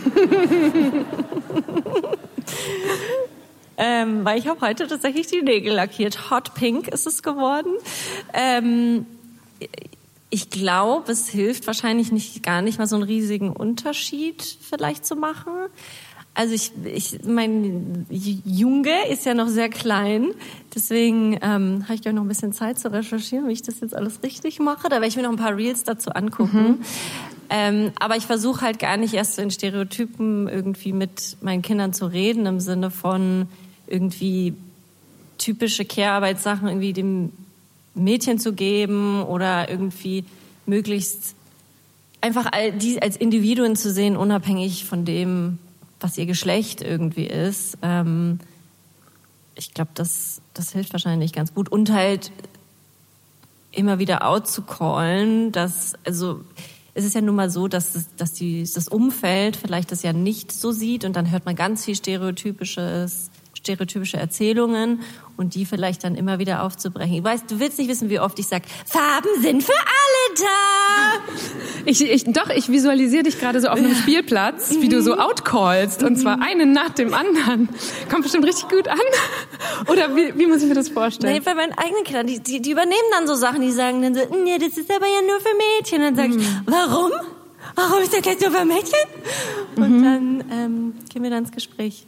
ähm, weil ich habe heute tatsächlich die Nägel lackiert. Hot Pink ist es geworden. Ähm, Ich glaube, es hilft wahrscheinlich nicht, gar nicht mal so einen riesigen Unterschied vielleicht zu machen. Also ich, ich, mein Junge ist ja noch sehr klein, deswegen ähm, habe ich gleich noch ein bisschen Zeit zu recherchieren, wie ich das jetzt alles richtig mache. Da werde ich mir noch ein paar Reels dazu angucken. Mhm. Ähm, aber ich versuche halt gar nicht erst so in Stereotypen irgendwie mit meinen Kindern zu reden, im Sinne von irgendwie typische Care-Arbeitssachen irgendwie dem Mädchen zu geben oder irgendwie möglichst einfach die als Individuen zu sehen, unabhängig von dem, was ihr Geschlecht irgendwie ist. Ähm, ich glaube, das, das hilft wahrscheinlich ganz gut. Und halt immer wieder out zu callen, dass, also es ist ja nun mal so, dass, das, dass die, das Umfeld vielleicht das ja nicht so sieht und dann hört man ganz viel Stereotypisches, stereotypische Erzählungen und die vielleicht dann immer wieder aufzubrechen. Ich weiß, du willst nicht wissen, wie oft ich sage, Farben sind für alle da. Ich, ich, doch, ich visualisiere dich gerade so auf einem Spielplatz, wie du so outcallst und zwar einen nach dem anderen. Kommt bestimmt richtig gut an. Oder wie, wie muss ich mir das vorstellen? Nee, bei meinen eigenen Kindern, die, die, die übernehmen dann so Sachen, die sagen dann so, nee, das ist aber ja nur für Mädchen. Und dann sag ich, mhm. warum? Warum ist das jetzt nur für Mädchen? Und mhm. dann ähm, gehen wir dann ins Gespräch.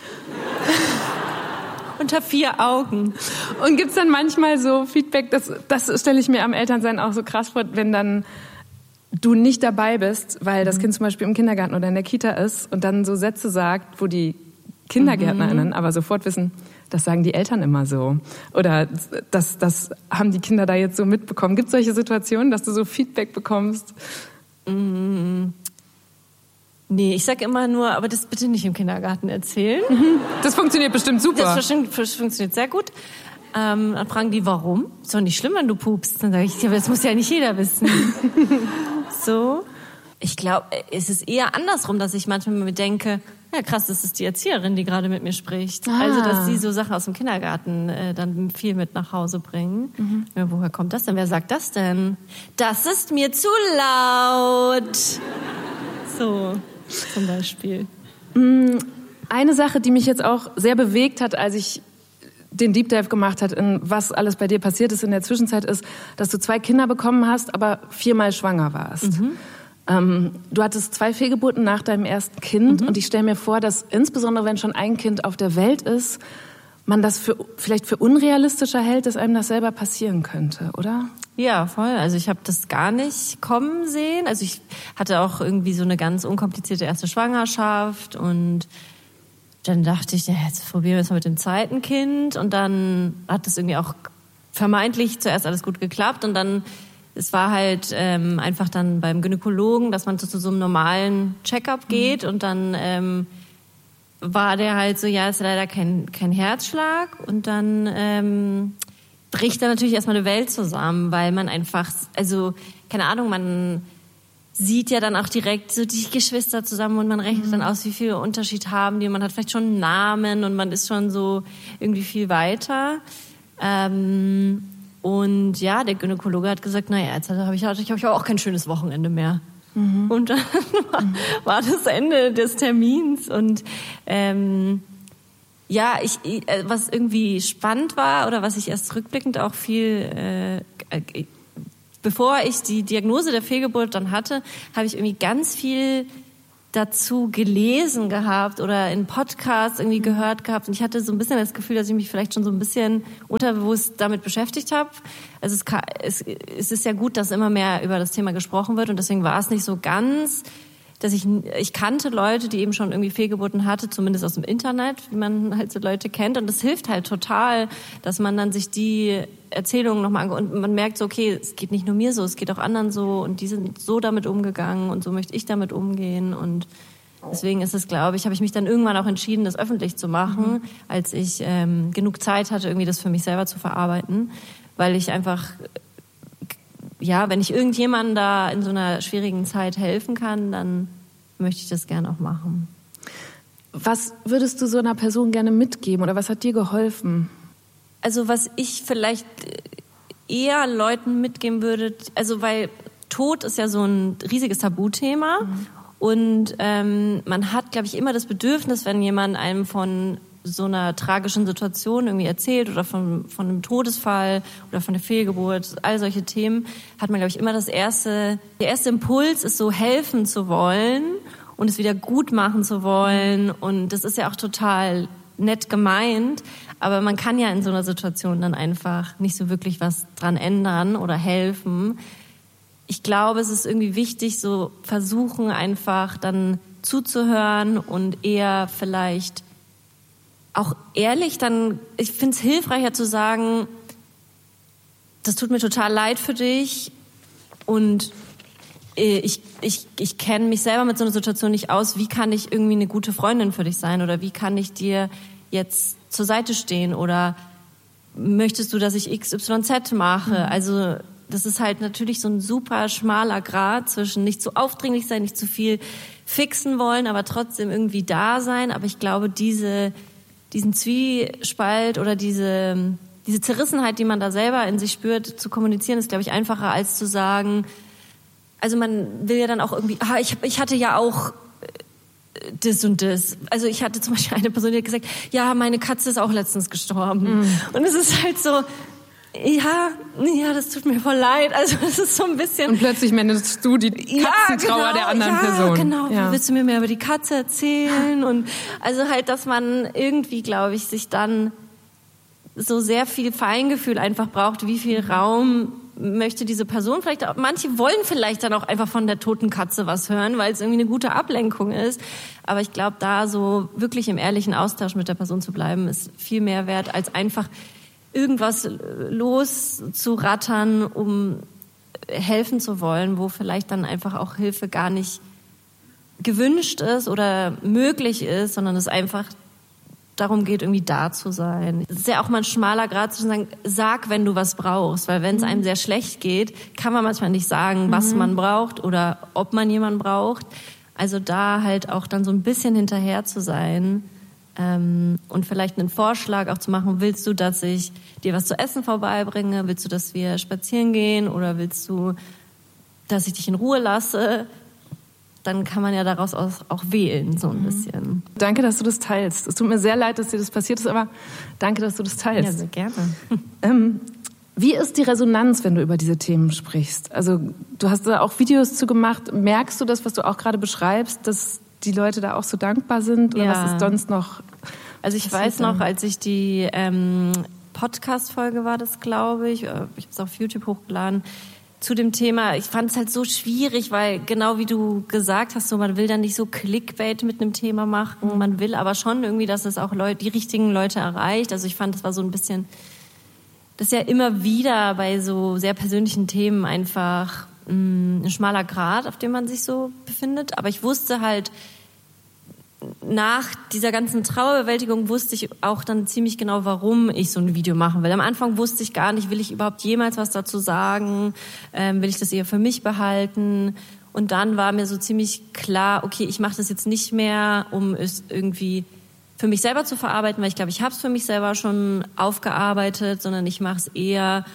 Unter vier Augen. Und gibt's dann manchmal so Feedback, das, das stelle ich mir am Elternsein auch so krass vor, wenn dann du nicht dabei bist, weil das Kind zum Beispiel im Kindergarten oder in der Kita ist und dann so Sätze sagt, wo die KindergärtnerInnen mhm. aber sofort wissen, das sagen die Eltern immer so. Oder das, das haben die Kinder da jetzt so mitbekommen. Gibt es solche Situationen, dass du so Feedback bekommst? Mhm. Nee, ich sag immer nur, aber das bitte nicht im Kindergarten erzählen. Das funktioniert bestimmt super. Das funktioniert sehr gut. Ähm, dann fragen die, warum? Ist doch nicht schlimm, wenn du pupst. Dann sage ich, ja, das muss ja nicht jeder wissen. So. Ich glaube, es ist eher andersrum, dass ich manchmal mir denke, ja krass, das ist die Erzieherin, die gerade mit mir spricht. Ah. Also, dass sie so Sachen aus dem Kindergarten äh, dann viel mit nach Hause bringen. Mhm. Ja, woher kommt das denn? Wer sagt das denn? Das ist mir zu laut. So. Zum Beispiel. Eine Sache, die mich jetzt auch sehr bewegt hat, als ich den Deep Dive gemacht hat, in was alles bei dir passiert ist in der Zwischenzeit, ist, dass du zwei Kinder bekommen hast, aber viermal schwanger warst. Mhm. Ähm, du hattest zwei Fehlgeburten nach deinem ersten Kind mhm. und ich stelle mir vor, dass insbesondere, wenn schon ein Kind auf der Welt ist, man das für, vielleicht für unrealistischer hält, dass einem das selber passieren könnte, oder? Ja, voll. Also ich habe das gar nicht kommen sehen. Also ich hatte auch irgendwie so eine ganz unkomplizierte erste Schwangerschaft und dann dachte ich, ja, jetzt probieren wir es mal mit dem zweiten Kind und dann hat das irgendwie auch vermeintlich zuerst alles gut geklappt und dann, es war halt ähm, einfach dann beim Gynäkologen, dass man zu, zu so einem normalen Check-up geht mhm. und dann ähm, war der halt so, ja, ist leider kein, kein Herzschlag und dann ähm, bricht da natürlich erstmal eine Welt zusammen, weil man einfach, also, keine Ahnung, man sieht ja dann auch direkt so die Geschwister zusammen und man rechnet mhm. dann aus, wie viel Unterschied haben die. Man hat vielleicht schon einen Namen und man ist schon so irgendwie viel weiter. Ähm, und ja, der Gynäkologe hat gesagt, naja, jetzt habe ich, ich hab auch kein schönes Wochenende mehr. Mhm. Und dann war, war das Ende des Termins und ähm, Ja, ich, was irgendwie spannend war oder was ich erst rückblickend auch viel, äh, bevor ich die Diagnose der Fehlgeburt dann hatte, habe ich irgendwie ganz viel dazu gelesen gehabt oder in Podcasts irgendwie gehört gehabt. Und ich hatte so ein bisschen das Gefühl, dass ich mich vielleicht schon so ein bisschen unterbewusst damit beschäftigt habe. Also es, kann, es, es ist ja gut, dass immer mehr über das Thema gesprochen wird. Und deswegen war es nicht so ganz, dass ich, ich kannte Leute, die eben schon irgendwie Fehlgeburten hatte, zumindest aus dem Internet, wie man halt so Leute kennt. Und das hilft halt total, dass man dann sich die Erzählungen nochmal anguckt. Und man merkt so, okay, es geht nicht nur mir so, es geht auch anderen so. Und die sind so damit umgegangen und so möchte ich damit umgehen. Und deswegen ist es, glaube ich, habe ich mich dann irgendwann auch entschieden, das öffentlich zu machen, mhm. als ich ähm, genug Zeit hatte, irgendwie das für mich selber zu verarbeiten. Weil ich einfach, ja, wenn ich irgendjemandem da in so einer schwierigen Zeit helfen kann, dann möchte ich das gerne auch machen. Was würdest du so einer Person gerne mitgeben oder was hat dir geholfen? Also was ich vielleicht eher Leuten mitgeben würde, also weil Tod ist ja so ein riesiges Tabuthema mhm. und ähm, man hat, glaube ich, immer das Bedürfnis, wenn jemand einem von so einer tragischen Situation irgendwie erzählt oder von, von einem Todesfall oder von der Fehlgeburt, all solche Themen, hat man, glaube ich, immer das erste, der erste Impuls ist so, helfen zu wollen und es wieder gut machen zu wollen. Und das ist ja auch total nett gemeint, aber man kann ja in so einer Situation dann einfach nicht so wirklich was dran ändern oder helfen. Ich glaube, es ist irgendwie wichtig, so versuchen einfach dann zuzuhören und eher vielleicht auch ehrlich dann, ich finde es hilfreicher zu sagen, das tut mir total leid für dich und ich, ich, ich kenne mich selber mit so einer Situation nicht aus, wie kann ich irgendwie eine gute Freundin für dich sein oder wie kann ich dir jetzt zur Seite stehen oder möchtest du, dass ich X Y Z mache? Mhm. Also das ist halt natürlich so ein super schmaler Grat zwischen nicht zu aufdringlich sein, nicht zu viel fixen wollen, aber trotzdem irgendwie da sein. Aber ich glaube, diese diesen Zwiespalt oder diese, diese Zerrissenheit, die man da selber in sich spürt, zu kommunizieren, ist, glaube ich, einfacher als zu sagen, also man will ja dann auch irgendwie, ah, ich, ich hatte ja auch das und das. Also ich hatte zum Beispiel eine Person, die hat gesagt, ja, meine Katze ist auch letztens gestorben. Mm. Und es ist halt so, ja, ja, das tut mir voll leid. Also es ist so ein bisschen... Und plötzlich managst du die Katzentrauer ja, genau, der anderen ja, Person. Genau, ja. Willst du mir mehr über die Katze erzählen? Und also halt, dass man irgendwie, glaube ich, sich dann so sehr viel Feingefühl einfach braucht, wie viel Raum möchte diese Person vielleicht auch... Manche wollen vielleicht dann auch einfach von der toten Katze was hören, weil es irgendwie eine gute Ablenkung ist. Aber ich glaube, da so wirklich im ehrlichen Austausch mit der Person zu bleiben, ist viel mehr wert, als einfach irgendwas loszurattern, um helfen zu wollen, wo vielleicht dann einfach auch Hilfe gar nicht gewünscht ist oder möglich ist, sondern es einfach darum geht, irgendwie da zu sein. Es ist ja auch mal ein schmaler Grad zu sagen, sag, wenn du was brauchst, weil wenn es einem sehr schlecht geht, kann man manchmal nicht sagen, was mhm. man braucht oder ob man jemanden braucht. Also da halt auch dann so ein bisschen hinterher zu sein, Ähm, und vielleicht einen Vorschlag auch zu machen, willst du, dass ich dir was zu essen vorbeibringe? Willst du, dass wir spazieren gehen? Oder willst du, dass ich dich in Ruhe lasse? Dann kann man ja daraus auch wählen, so ein bisschen. Danke, dass du das teilst. Es tut mir sehr leid, dass dir das passiert ist, aber danke, dass du das teilst. Ja, sehr gerne. Ähm, wie ist die Resonanz, wenn du über diese Themen sprichst? Also du hast da auch Videos zu gemacht. Merkst du das, was du auch gerade beschreibst, dass die Leute da auch so dankbar sind? Oder ja. was ist sonst noch? Also ich weiß noch, als ich die ähm, Podcast-Folge war das, glaube ich, ich habe es auf YouTube hochgeladen, zu dem Thema, ich fand es halt so schwierig, weil genau wie du gesagt hast, so man will dann nicht so Clickbait mit einem Thema machen, man will aber schon irgendwie, dass es auch Leute, die richtigen Leute erreicht. Also ich fand, das war so ein bisschen, das ist ja immer wieder bei so sehr persönlichen Themen einfach mh, ein schmaler Grat, auf dem man sich so befindet. Aber ich wusste halt, nach dieser ganzen Trauerbewältigung wusste ich auch dann ziemlich genau, warum ich so ein Video machen will. Am Anfang wusste ich gar nicht, will ich überhaupt jemals was dazu sagen? Ähm, will ich das eher für mich behalten? Und dann war mir so ziemlich klar, okay, ich mache das jetzt nicht mehr, um es irgendwie für mich selber zu verarbeiten, weil ich glaube, ich habe es für mich selber schon aufgearbeitet, sondern ich mache es eher,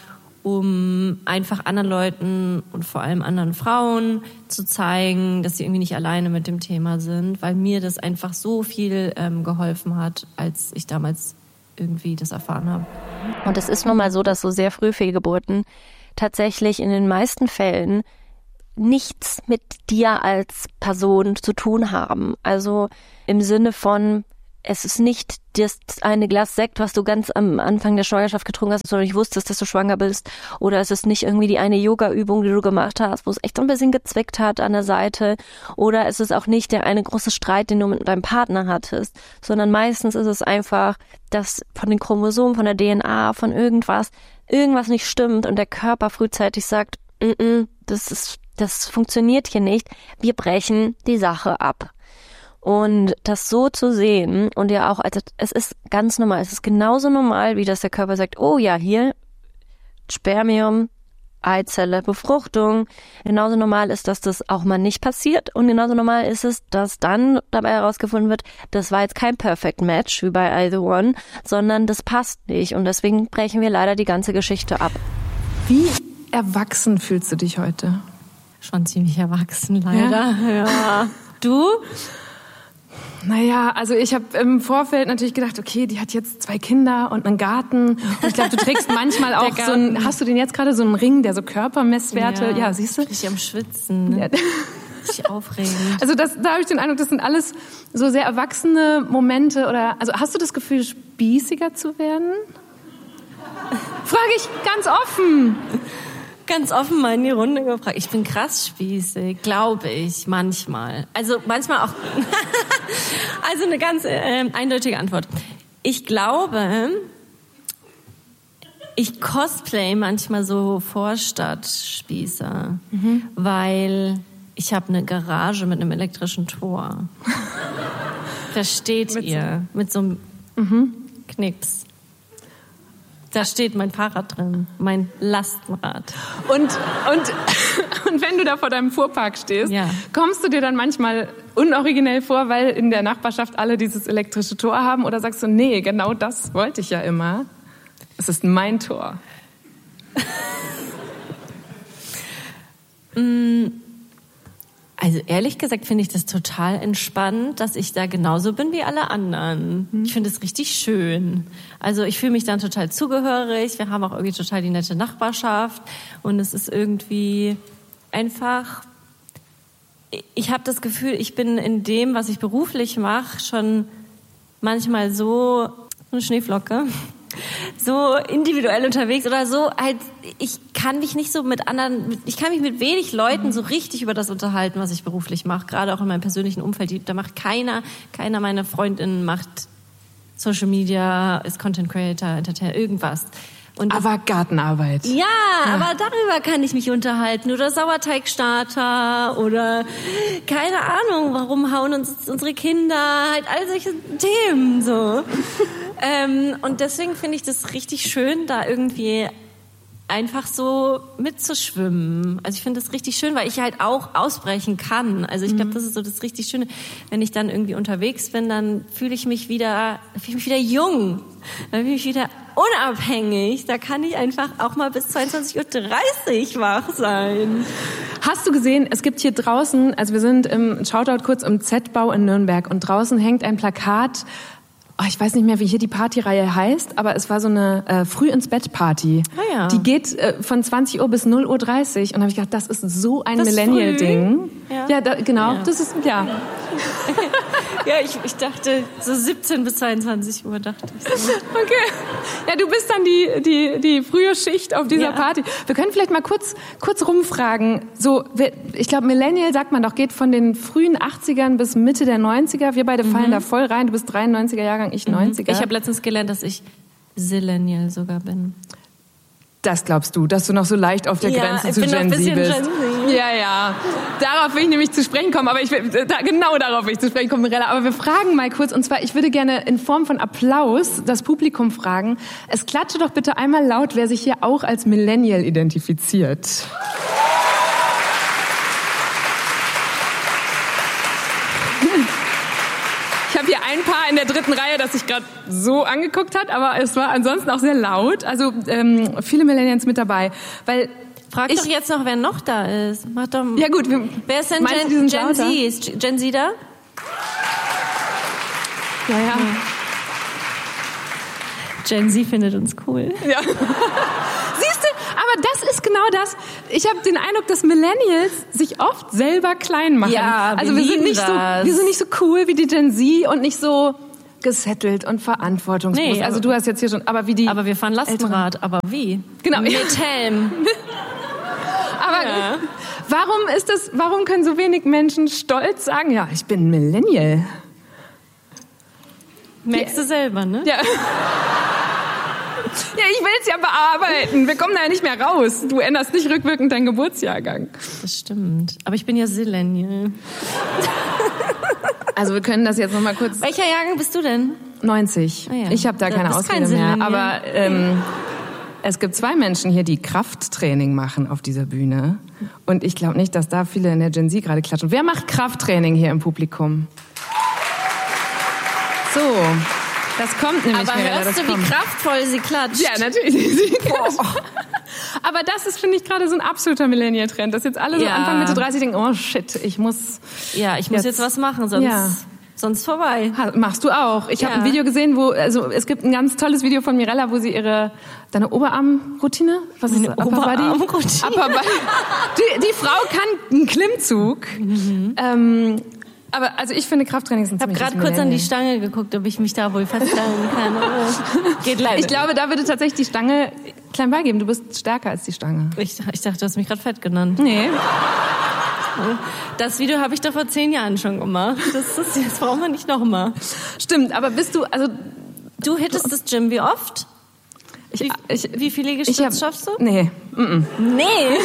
um einfach anderen Leuten und vor allem anderen Frauen zu zeigen, dass sie irgendwie nicht alleine mit dem Thema sind, weil mir das einfach so viel ähm, geholfen hat, als ich damals irgendwie das erfahren habe. Und es ist nun mal so, dass so sehr früh Fehlgeburten tatsächlich in den meisten Fällen nichts mit dir als Person zu tun haben. Also im Sinne von, es ist nicht das eine Glas Sekt, was du ganz am Anfang der Schwangerschaft getrunken hast, sondern nicht wusstest, dass du schwanger bist. Oder es ist nicht irgendwie die eine Yoga-Übung, die du gemacht hast, wo es echt so ein bisschen gezwickt hat an der Seite. Oder es ist auch nicht der eine große Streit, den du mit deinem Partner hattest, sondern meistens ist es einfach, dass von den Chromosomen, von der D N A, von irgendwas, irgendwas nicht stimmt und der Körper frühzeitig sagt, mm-mm, das ist, das funktioniert hier nicht, wir brechen die Sache ab. Und das so zu sehen und ja auch, also es ist ganz normal, es ist genauso normal, wie dass der Körper sagt, oh ja, hier Spermium, Eizelle, Befruchtung. Genauso normal ist, dass das auch mal nicht passiert und genauso normal ist es, dass dann dabei herausgefunden wird, das war jetzt kein Perfect Match wie bei Either One, sondern das passt nicht und deswegen brechen wir leider die ganze Geschichte ab. Wie erwachsen fühlst du dich heute? Schon ziemlich erwachsen, leider. Ja. ja. Du? Naja, also ich habe im Vorfeld natürlich gedacht, okay, die hat jetzt zwei Kinder und einen Garten. Und ich glaube, du trägst manchmal auch so einen, hast du den jetzt gerade so einen Ring, der so Körpermesswerte, ja, ja siehst du? Richtig am Schwitzen, ne? Ja. Richtig aufregend. Also das, da habe ich den Eindruck, das sind alles so sehr erwachsene Momente oder, also hast du das Gefühl, spießiger zu werden? Frage ich ganz offen. Ganz offen mal in die Runde gefragt. Ich bin krass spießig, glaube ich, manchmal. Also manchmal auch. Also eine ganz äh, eindeutige Antwort. Ich glaube, ich cosplay manchmal so Vorstadtspießer, mhm. weil ich habe eine Garage mit einem elektrischen Tor. Versteht mit ihr? So. Mit so einem mhm. Knicks. Da steht mein Fahrrad drin, mein Lastenrad. Und, und, und wenn du da vor deinem Fuhrpark stehst, ja. kommst du dir dann manchmal unoriginell vor, weil in der Nachbarschaft alle dieses elektrische Tor haben? Oder sagst du, nee, genau das wollte ich ja immer. Es ist mein Tor. Also ehrlich gesagt finde ich das total entspannt, dass ich da genauso bin wie alle anderen. Mhm. Ich finde es richtig schön. Also ich fühle mich dann total zugehörig. Wir haben auch irgendwie total die nette Nachbarschaft. Und es ist irgendwie einfach... Ich habe das Gefühl, ich bin in dem, was ich beruflich mache, schon manchmal so eine Schneeflocke. So individuell unterwegs oder so, halt, ich kann mich nicht so mit anderen, ich kann mich mit wenig Leuten so richtig über das unterhalten, was ich beruflich mache, gerade auch in meinem persönlichen Umfeld. Da macht keiner, keiner meiner Freundinnen macht Social Media, ist Content Creator, Entertainer, irgendwas. Und aber Gartenarbeit. Ja, ja, aber darüber kann ich mich unterhalten. Oder Sauerteigstarter oder keine Ahnung, warum hauen uns unsere Kinder, halt all solche Themen so. ähm, und deswegen finde ich das richtig schön, da irgendwie einfach so mitzuschwimmen. Also ich finde das richtig schön, weil ich halt auch ausbrechen kann. Also ich glaube, das ist so das richtig Schöne. Wenn ich dann irgendwie unterwegs bin, dann fühle ich mich wieder, fühle ich mich wieder jung. Dann fühle ich mich wieder unabhängig. Da kann ich einfach auch mal bis zweiundzwanzig Uhr dreißig wach sein. Hast du gesehen, es gibt hier draußen, also wir sind im Shoutout kurz im Z-Bau in Nürnberg und draußen hängt ein Plakat. Oh, ich weiß nicht mehr, wie hier die Partyreihe heißt, aber es war so eine äh, Früh-ins-Bett-Party. Ah, ja. Die geht äh, von zwanzig Uhr bis null Uhr dreißig. Und da habe ich gedacht, das ist so ein Millennial-Ding. Ja, ja da, genau. Ja. Das ist, ja. Ja, ich, ich dachte, so siebzehn bis zweiundzwanzig Uhr dachte ich so. Okay. Ja, du bist dann die, die, die frühe Schicht auf dieser ja. Party. Wir können vielleicht mal kurz, kurz rumfragen. So, ich glaube, Millennial, sagt man doch, geht von den frühen achtzigern bis Mitte der neunziger. Wir beide fallen mhm. da voll rein. Du bist dreiundneunziger Jahrgang, ich neunziger. Ich habe letztens gelernt, dass ich Zillennial sogar bin. Das glaubst du, dass du noch so leicht auf der ja, Grenze zu Gen Z bist? Gen Z. Ja, ja. Darauf will ich nämlich zu sprechen kommen, aber ich will, da, genau darauf will ich zu sprechen kommen, Mirella. Aber wir fragen mal kurz, und zwar, ich würde gerne in Form von Applaus das Publikum fragen. Es klatsche doch bitte einmal laut, wer sich hier auch als Millennial identifiziert. Ich habe hier ein paar in der dritten Reihe, das sich gerade so angeguckt hat, aber es war ansonsten auch sehr laut. Also ähm, viele Millennials mit dabei, weil Frag ich, doch jetzt noch, wer noch da ist. Mach doch. Ja gut. Wir, wer ist denn Gen, Gen Z? Ist Gen Z da? Ja, ja. Gen Z findet uns cool. Ja. Siehst du, aber das ist genau das. Ich habe den Eindruck, dass Millennials sich oft selber klein machen. Ja, wir also wir sind nicht das. so, wir sind nicht so cool wie die Gen Z und nicht so gesettelt und verantwortungsbewusst. Nee, also du hast jetzt hier schon, aber wie die. Aber wir fahren Lastenrad. Aber wie? Genau. Mit Helm. Aber ja. warum ist das? Warum können so wenig Menschen stolz sagen, ja, ich bin Millennial? Merkst du selber, ne? Ja. Ja, ich will es ja bearbeiten. Wir kommen da ja nicht mehr raus. Du änderst nicht rückwirkend deinen Geburtsjahrgang. Das stimmt. Aber ich bin ja Zillennial. Also wir können das jetzt noch mal kurz... Welcher Jahrgang bist du denn? neunzig. Ah ja. Ich habe da Du keine bist Ausrede kein mehr. Zillennial. Aber ähm, es gibt zwei Menschen hier, die Krafttraining machen auf dieser Bühne. Und ich glaube nicht, dass da viele in der Gen Z gerade klatschen. Wer macht Krafttraining hier im Publikum? So... Das kommt nämlich Aber mehr. hörst das du, kommt. wie kraftvoll sie klatscht? Ja, natürlich. Sie klatscht. Aber das ist, finde ich, gerade so ein absoluter Millennial-Trend, dass jetzt alle so Ja. Anfang Mitte dreißig denken, oh shit, ich muss... Ja, ich muss jetzt, Jetzt- was machen, sonst, Ja. sonst vorbei. Ha, machst du auch. Ich Ja. habe ein Video gesehen, wo, also es gibt ein ganz tolles Video von Mirella, wo sie ihre, deine Oberarmroutine? Was ist Meine Upper Body? Oberarmroutine. Upper Body. Die, die Frau kann einen Klimmzug. Mhm. Ähm, aber also ich finde Krafttraining ist ein Ich habe ziemliches gerade kurz an die Millennial. Stange geguckt, ob ich mich da wohl festhalten kann. Aber geht leider. Ich glaube, da würde tatsächlich die Stange klein beigeben. Du bist stärker als die Stange. Ich, ich dachte, du hast mich gerade fett genannt. Nee. Das Video habe ich doch vor zehn Jahren schon gemacht. Das ist, jetzt brauchen wir nicht nochmal. Stimmt, aber bist du, also Du hittest das Gym wie oft? ich, Wie, ich, wie viele ich Liegestütze hab, schaffst du? Nee, Nee.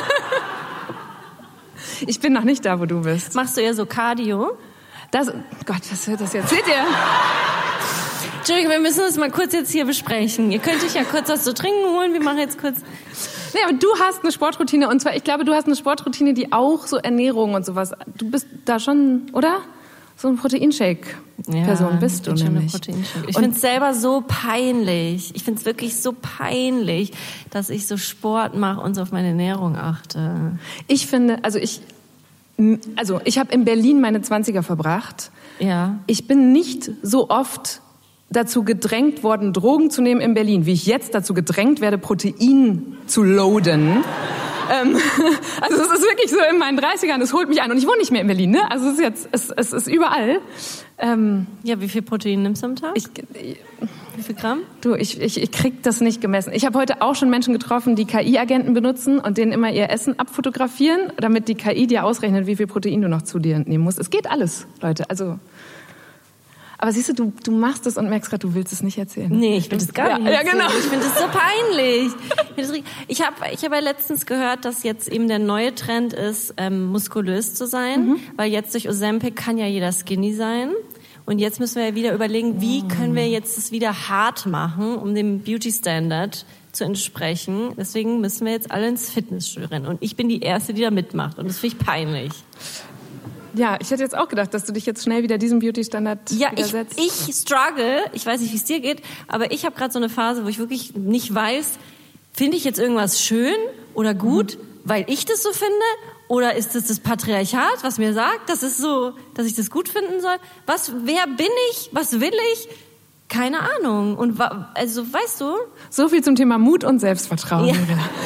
ich bin noch nicht da, wo du bist. Machst du eher so Cardio? Das, Gott, was wird das jetzt? Seht ihr? Entschuldigung, wir müssen das mal kurz jetzt hier besprechen. Ihr könnt euch ja kurz was zu trinken holen. Wir machen jetzt kurz... Nee, aber du hast eine Sportroutine und zwar, ich glaube, du hast eine Sportroutine, die auch so Ernährung und sowas. Du bist da schon, oder? So ein Proteinshake-Person bist du ich bin schon eine nämlich. Proteinshake. Ich Und- finde es selber so peinlich. Ich finde es wirklich so peinlich, dass ich so Sport mache und so auf meine Ernährung achte. Ich finde, also ich, also ich habe in Berlin meine Zwanziger verbracht. Ja. Ich bin nicht so oft dazu gedrängt worden, Drogen zu nehmen in Berlin, wie ich jetzt dazu gedrängt werde, Protein zu loaden. ähm, also es ist wirklich so in meinen dreißigern, es holt mich an. Und ich wohne nicht mehr in Berlin, ne? Also es ist jetzt, es, es ist überall. Ähm, Ja, wie viel Protein nimmst du am Tag? ich, wie viel Gramm? du, ich, ich, ich krieg das nicht gemessen. Ich habe heute auch schon Menschen getroffen, die K I-Agenten benutzen und denen immer ihr Essen abfotografieren, damit die K I dir ausrechnet, wie viel Protein du noch zu dir nehmen musst. Es geht alles, Leute. Also... Aber siehst du, du, du machst es und merkst gerade, du willst es nicht erzählen. Nee, ich finde das gar Ja, nicht. ja, genau. So. Ich finde das so peinlich. Ich habe ich hab ja letztens gehört, dass jetzt eben der neue Trend ist, ähm, muskulös zu sein, mhm. weil jetzt durch Ozempic kann ja jeder skinny sein. Und jetzt müssen wir ja wieder überlegen, wie können wir jetzt das wieder hart machen, um dem Beauty Standard zu entsprechen. Deswegen müssen wir jetzt alle ins Fitnessstudio rennen. Und ich bin die Erste, die da mitmacht. Und das finde ich peinlich. Ja, ich hätte jetzt auch gedacht, dass du dich jetzt schnell wieder diesem Beauty-Standard Ja, ich, widersetzt. ich struggle, ich weiß nicht, wie es dir geht, aber ich habe gerade so eine Phase, wo ich wirklich nicht weiß, finde ich jetzt irgendwas schön oder gut, mhm. weil ich das so finde, oder ist das das Patriarchat, was mir sagt, das ist so, dass ich das gut finden soll? Was, wer bin ich? Was will ich? Keine Ahnung. Und wa- also, weißt du? So viel zum Thema Mut und Selbstvertrauen. Ja.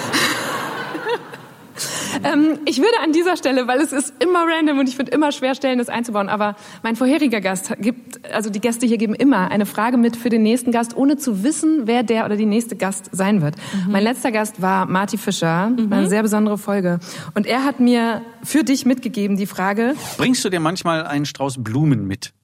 ähm, ich würde an dieser Stelle, weil es ist immer random und ich finde immer schwer, Stellen das einzubauen, aber mein vorheriger Gast gibt, also die Gäste hier geben immer eine Frage mit für den nächsten Gast, ohne zu wissen, wer der oder die nächste Gast sein wird. Mhm. Mein letzter Gast war Marty Fischer, mhm. war eine sehr besondere Folge. Und er hat mir für dich mitgegeben die Frage: Bringst du dir manchmal einen Strauß Blumen mit?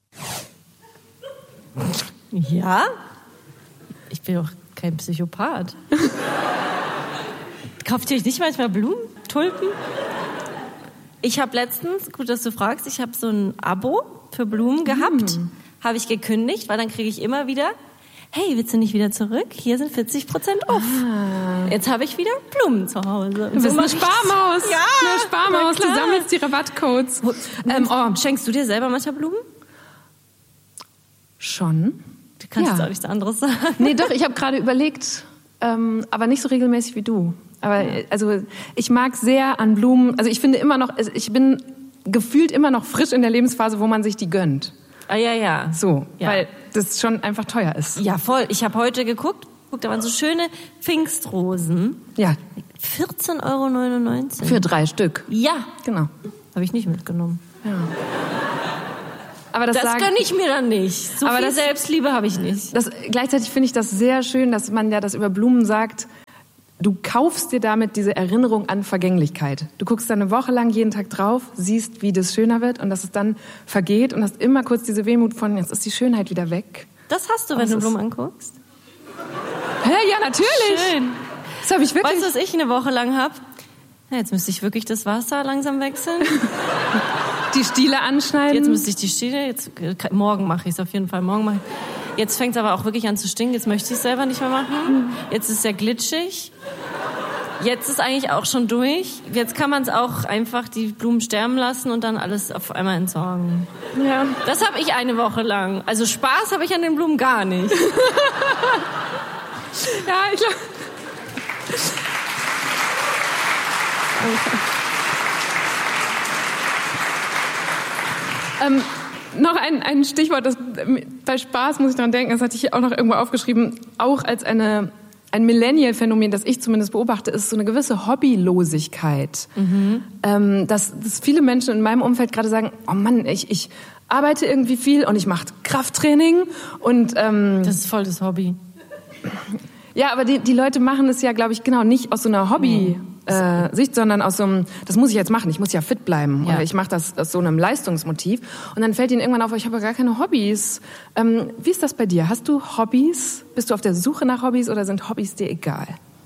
Ja? Ich bin doch kein Psychopath. Kauft ihr euch nicht manchmal Blumen, Tulpen? Ich habe letztens, gut, dass du fragst, ich habe so ein Abo für Blumen gehabt. Mm. Habe ich gekündigt, weil dann kriege ich immer wieder, hey, willst du nicht wieder zurück? Hier sind vierzig Prozent off. Ah. Jetzt habe ich wieder Blumen zu Hause. Du bist eine Sparmaus. Ja, eine Sparmaus. Du sammelst die Rabattcodes. Ähm, oh. Schenkst du dir selber manchmal Blumen? Schon. Du kannst Ja. jetzt auch nichts anderes sagen. Nee, doch, ich habe gerade überlegt, ähm, aber nicht so regelmäßig wie du. Aber also ich mag sehr an Blumen, also ich finde immer noch, also ich bin gefühlt immer noch frisch in der Lebensphase, wo man sich die gönnt. Ah, ja, ja. So, Ja. weil das schon einfach teuer ist. Ja, voll. Ich habe heute geguckt, guck, da waren so schöne Pfingstrosen. Ja, vierzehn Euro neunundneunzig. für drei Stück. Ja, Genau. habe ich nicht mitgenommen. Aber das, Das sagen, gönne ich mir dann nicht. So Aber viel das- Selbstliebe habe ich nicht. das, gleichzeitig finde ich das sehr schön, dass man ja das über Blumen sagt. Du kaufst dir damit diese Erinnerung an Vergänglichkeit. Du guckst da eine Woche lang jeden Tag drauf, siehst, wie das schöner wird und dass es dann vergeht und hast immer kurz diese Wehmut von, jetzt ist die Schönheit wieder weg. Das hast du, wenn das du ist- Blumen anguckst. Hä, ja, natürlich. Schön. Das habe ich wirklich. Weißt du, was ich eine Woche lang habe? Ja, jetzt müsste ich wirklich das Wasser langsam wechseln. Die Stiele anschneiden. Jetzt müsste ich die Stiele, jetzt, morgen mache ich es auf jeden Fall, morgen mache ich. Jetzt fängt es aber auch wirklich an zu stinken, jetzt möchte ich es selber nicht mehr machen. Jetzt ist es sehr glitschig. Jetzt ist eigentlich auch schon durch. Jetzt kann man es auch einfach die Blumen sterben lassen und dann alles auf einmal entsorgen. Ja. Das habe ich eine Woche lang. Also Spaß habe ich an den Blumen gar nicht. Ja, ich glaube. Ähm, noch ein, ein Stichwort, das, bei Spaß muss ich dran denken, das hatte ich hier auch noch irgendwo aufgeschrieben, auch als eine, ein Millennial-Phänomen, das ich zumindest beobachte, ist so eine gewisse Hobbylosigkeit. Mhm. Ähm, dass, dass viele Menschen in meinem Umfeld gerade sagen, oh Mann, ich, ich arbeite irgendwie viel und ich mache Krafttraining und ähm, Das ist voll das Hobby. ja, aber die, die Leute machen es ja, glaube ich, genau nicht aus so einer Hobby-Sicht, äh, sondern aus so einem, das muss ich jetzt machen, ich muss ja fit bleiben. Ja. Oder ich mache das aus so einem Leistungsmotiv. Und dann fällt ihnen irgendwann auf, ich habe ja gar keine Hobbys. Ähm, wie ist das bei dir? Hast du Hobbys? Bist du auf der Suche nach Hobbys oder sind Hobbys dir egal?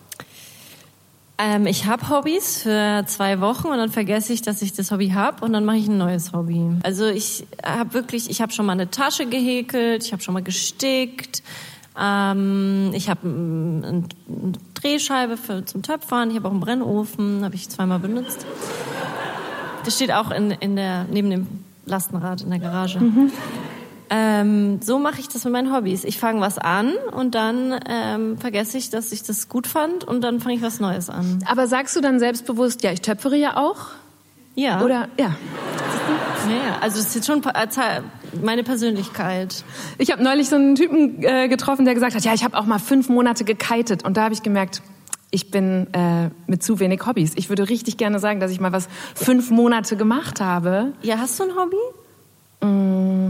Ähm, ich habe Hobbys für zwei Wochen und dann vergesse ich, dass ich das Hobby habe und dann mache ich ein neues Hobby. Also ich habe wirklich, ich habe schon mal eine Tasche gehäkelt, ich habe schon mal gestickt, ähm, ich habe eine ein Drehscheibe für, zum Töpfern, ich habe auch einen Brennofen, habe ich zweimal benutzt. Das steht auch in, in der, neben dem Lastenrad in der Garage. Mhm. Ähm, so mache ich das mit meinen Hobbys. Ich fange was an und dann ähm, vergesse ich, dass ich das gut fand und dann fange ich was Neues an. Aber sagst du dann selbstbewusst, ja, ich töpfere ja auch? Ja. Oder, ja. Ja, also das ist jetzt schon meine Persönlichkeit. Ich habe neulich so einen Typen äh, getroffen, der gesagt hat, ja, ich habe auch mal fünf Monate gekitet. Und da habe ich gemerkt, ich bin äh, mit zu wenig Hobbys. Ich würde richtig gerne sagen, dass ich mal was fünf Monate gemacht habe. Ja, hast du ein Hobby? Mm,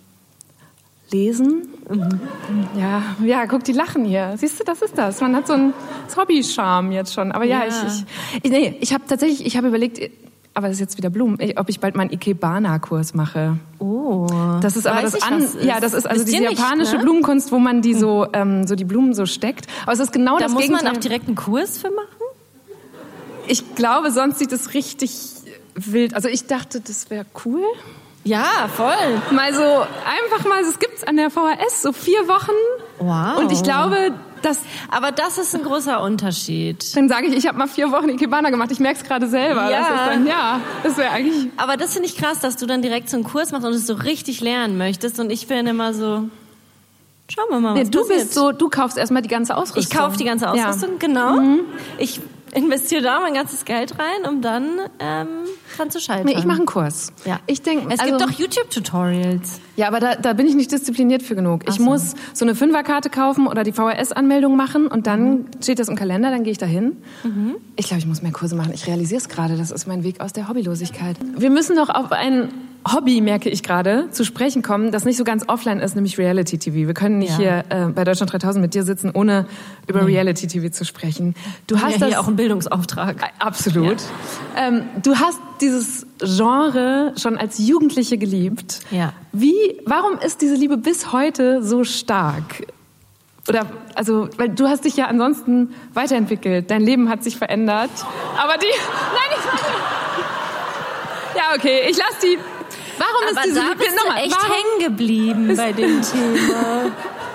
lesen. Mhm. Ja, ja, guck, die lachen hier. Siehst du, das ist das. Man hat so einen Hobby-Charme jetzt schon. Aber ja, Ja. ich, ich, nee, ich habe tatsächlich, ich habe überlegt, aber das ist jetzt wieder Blumen, ob ich bald mal einen Ikebana-Kurs mache. Oh. Das ist aber Weiß das ich, an, was ist. ja, das ist also Wisst diese ihr nicht, japanische ne? Blumenkunst, wo man die so, ähm, so die Blumen so steckt. Aber es ist genau Da das muss Gegenteil. man auch direkt einen Kurs für machen? Ich glaube, sonst sieht es richtig wild. Also ich dachte, das wäre cool. Ja, voll. Mal so, einfach mal, das gibt's an der V H S, so vier Wochen. Wow. Und ich glaube, dass, Aber das ist ein großer Unterschied. dann sage ich, ich habe mal vier Wochen Ikebana gemacht. Ich merke es gerade selber. Ja. Das ist dann, ja, das wäre eigentlich... Aber das finde ich krass, dass du dann direkt so einen Kurs machst und es so richtig lernen möchtest. Und ich bin immer so, schauen wir mal, was Nee, du passiert. bist so, du kaufst erstmal die ganze Ausrüstung. Ich kaufe die ganze Ausrüstung, Ja. genau. Ich investiere da mein ganzes Geld rein, um dann ähm, dran zu scheitern. Nee, ich mache einen Kurs. Ja. Ich denke, Es also, gibt doch YouTube-Tutorials. Ja, aber da, da bin ich nicht diszipliniert für genug. Ich Ach so. muss so eine Fünferkarte kaufen oder die V H S-Anmeldung machen und dann mhm. steht das im Kalender, dann gehe ich da hin. Mhm. Ich glaube, ich muss mehr Kurse machen. Ich realisiere es gerade, das ist mein Weg aus der Hobbylosigkeit. Wir müssen noch auf ein Hobby, merke ich gerade, zu sprechen kommen, das nicht so ganz offline ist, nämlich Reality-T V. Wir können nicht Ja. hier äh, bei Deutschland dreitausend mit dir sitzen, ohne über nee. Reality-T V zu sprechen. Du hast ja, das hier auch einen Bildungsauftrag. Absolut. Ja. Ähm, du hast dieses Genre schon als Jugendliche geliebt. Ja. Wie, warum ist diese Liebe bis heute so stark? Oder, also, weil du hast dich ja ansonsten weiterentwickelt. Dein Leben hat sich verändert. Aber die, nein, ich, ja, okay, ich lass die, warum Aber ist diese da Liebe, bist du nochmal, echt warum, hängen geblieben bei dem Thema.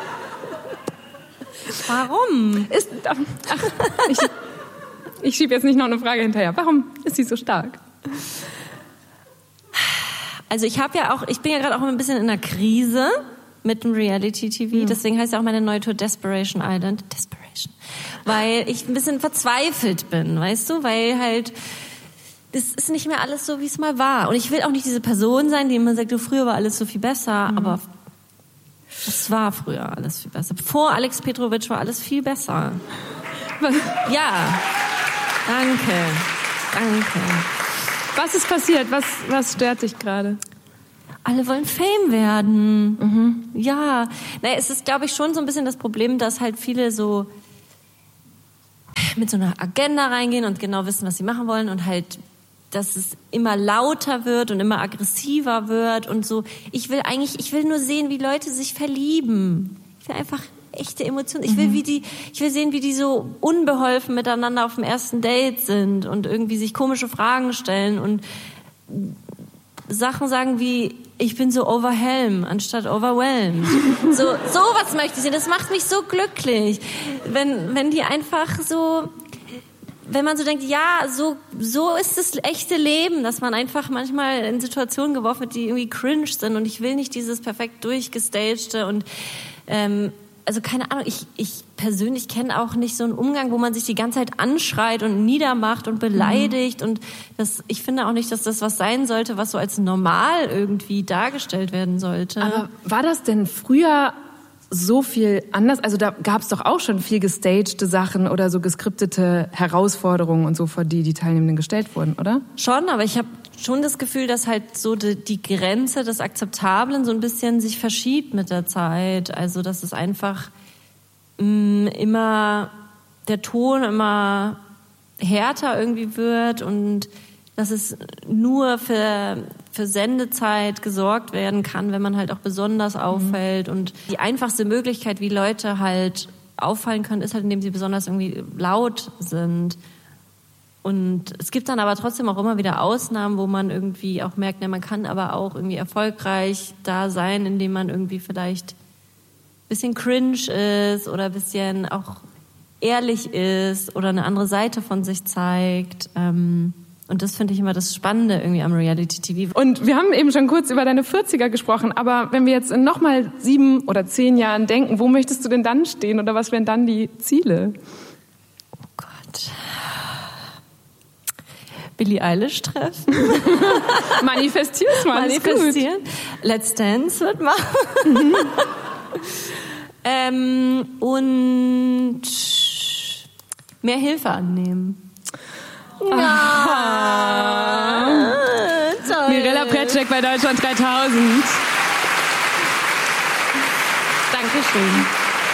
Warum? ist, ach, ich, ich schiebe jetzt nicht noch eine Frage hinterher. Warum ist sie so stark? Also ich habe ja auch, ich bin ja gerade auch ein bisschen in einer Krise. mit dem Reality-T V. Mhm. Deswegen heißt ja auch meine neue Tour Desperation Island. Desperation. Weil ich ein bisschen verzweifelt bin, weißt du? Weil halt, das ist nicht mehr alles so, wie es mal war. Und ich will auch nicht diese Person sein, die immer sagt, du, früher war alles so viel besser. Mhm. Aber es war früher alles viel besser. Vor Alex Petrovic war alles viel besser. Ja. Danke. Danke. Was ist passiert? Was, was stört dich gerade? Alle wollen Fame werden. Mhm. Ja. Naja, es ist, glaube ich, schon so ein bisschen das Problem, dass halt viele so mit so einer Agenda reingehen und genau wissen, was sie machen wollen und halt, dass es immer lauter wird und immer aggressiver wird und so. Ich will eigentlich, ich will nur sehen, wie Leute sich verlieben. Ich will einfach echte Emotionen. Ich will, mhm. wie die, ich will sehen, wie die so unbeholfen miteinander auf dem ersten Date sind und irgendwie sich komische Fragen stellen und Sachen sagen wie, ich bin so overwhelmed anstatt overwhelmed. So, sowas möchte ich sehen. Das macht mich so glücklich. Wenn, wenn die einfach so, wenn man so denkt, ja, so, so ist das echte Leben, dass man einfach manchmal in Situationen geworfen wird, die irgendwie cringe sind und ich will nicht dieses perfekt durchgestagte und, ähm, also keine Ahnung, ich, ich persönlich kenne auch nicht so einen Umgang, wo man sich die ganze Zeit anschreit und niedermacht und beleidigt. Mhm. Und das, ich finde auch nicht, dass das was sein sollte, was so als normal irgendwie dargestellt werden sollte. Aber war das denn früher so viel anders? Also da gab es doch auch schon viel gestagte Sachen oder so geskriptete Herausforderungen und so, vor die die Teilnehmenden gestellt wurden, oder? Schon, aber ich habe schon das Gefühl, dass halt so die, die Grenze des Akzeptablen so ein bisschen sich verschiebt mit der Zeit. Also dass es einfach mh, immer der Ton immer härter irgendwie wird und dass es nur für, für Sendezeit gesorgt werden kann, wenn man halt auch besonders auffällt. Mhm. Und die einfachste Möglichkeit, wie Leute halt auffallen können, ist halt, indem sie besonders irgendwie laut sind. Und es gibt dann aber trotzdem auch immer wieder Ausnahmen, wo man irgendwie auch merkt, ne, man kann aber auch irgendwie erfolgreich da sein, indem man irgendwie vielleicht ein bisschen cringe ist oder ein bisschen auch ehrlich ist oder eine andere Seite von sich zeigt. Und das finde ich immer das Spannende irgendwie am Reality-T V. Und wir haben eben schon kurz über deine vierziger gesprochen, aber wenn wir jetzt in nochmal sieben oder zehn Jahren denken, wo möchtest du denn dann stehen oder was wären dann die Ziele? Oh Gott... Billie Eilish treffen. Manifestier's mal. Manifestieren. Let's Dance wird machen. Mhm. ähm, und mehr Hilfe annehmen. Ah. Ja. Mirella Precek bei Deutschland dreitausend. Dankeschön.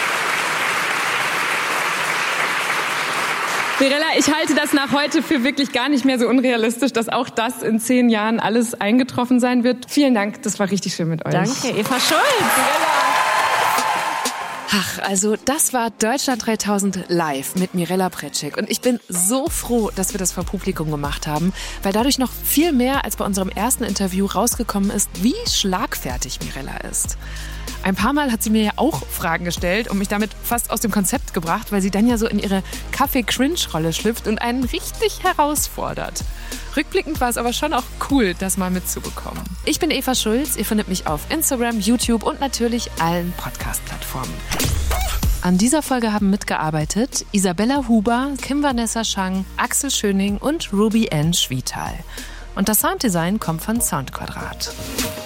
Mirella, ich halte das nach heute für wirklich gar nicht mehr so unrealistisch, dass auch das in zehn Jahren alles eingetroffen sein wird. Vielen Dank, das war richtig schön mit euch. Danke, Eva Schulz. Ach, also das war Deutschland dreitausend live mit Mirella Precek. Und ich bin so froh, dass wir das vor Publikum gemacht haben, weil dadurch noch viel mehr als bei unserem ersten Interview rausgekommen ist, wie schlagfertig Mirella ist. Ein paar Mal hat sie mir ja auch Fragen gestellt und mich damit fast aus dem Konzept gebracht, weil sie dann ja so in ihre Kaffee-Cringe-Rolle schlüpft und einen richtig herausfordert. Rückblickend war es aber schon auch cool, das mal mitzubekommen. Ich bin Eva Schulz, ihr findet mich auf Instagram, YouTube und natürlich allen Podcast-Plattformen. An dieser Folge haben mitgearbeitet Isabella Huber, Kim Vanessa Schang, Axel Schöning und Ruby N. Schwietal. Und das Sounddesign kommt von Soundquadrat.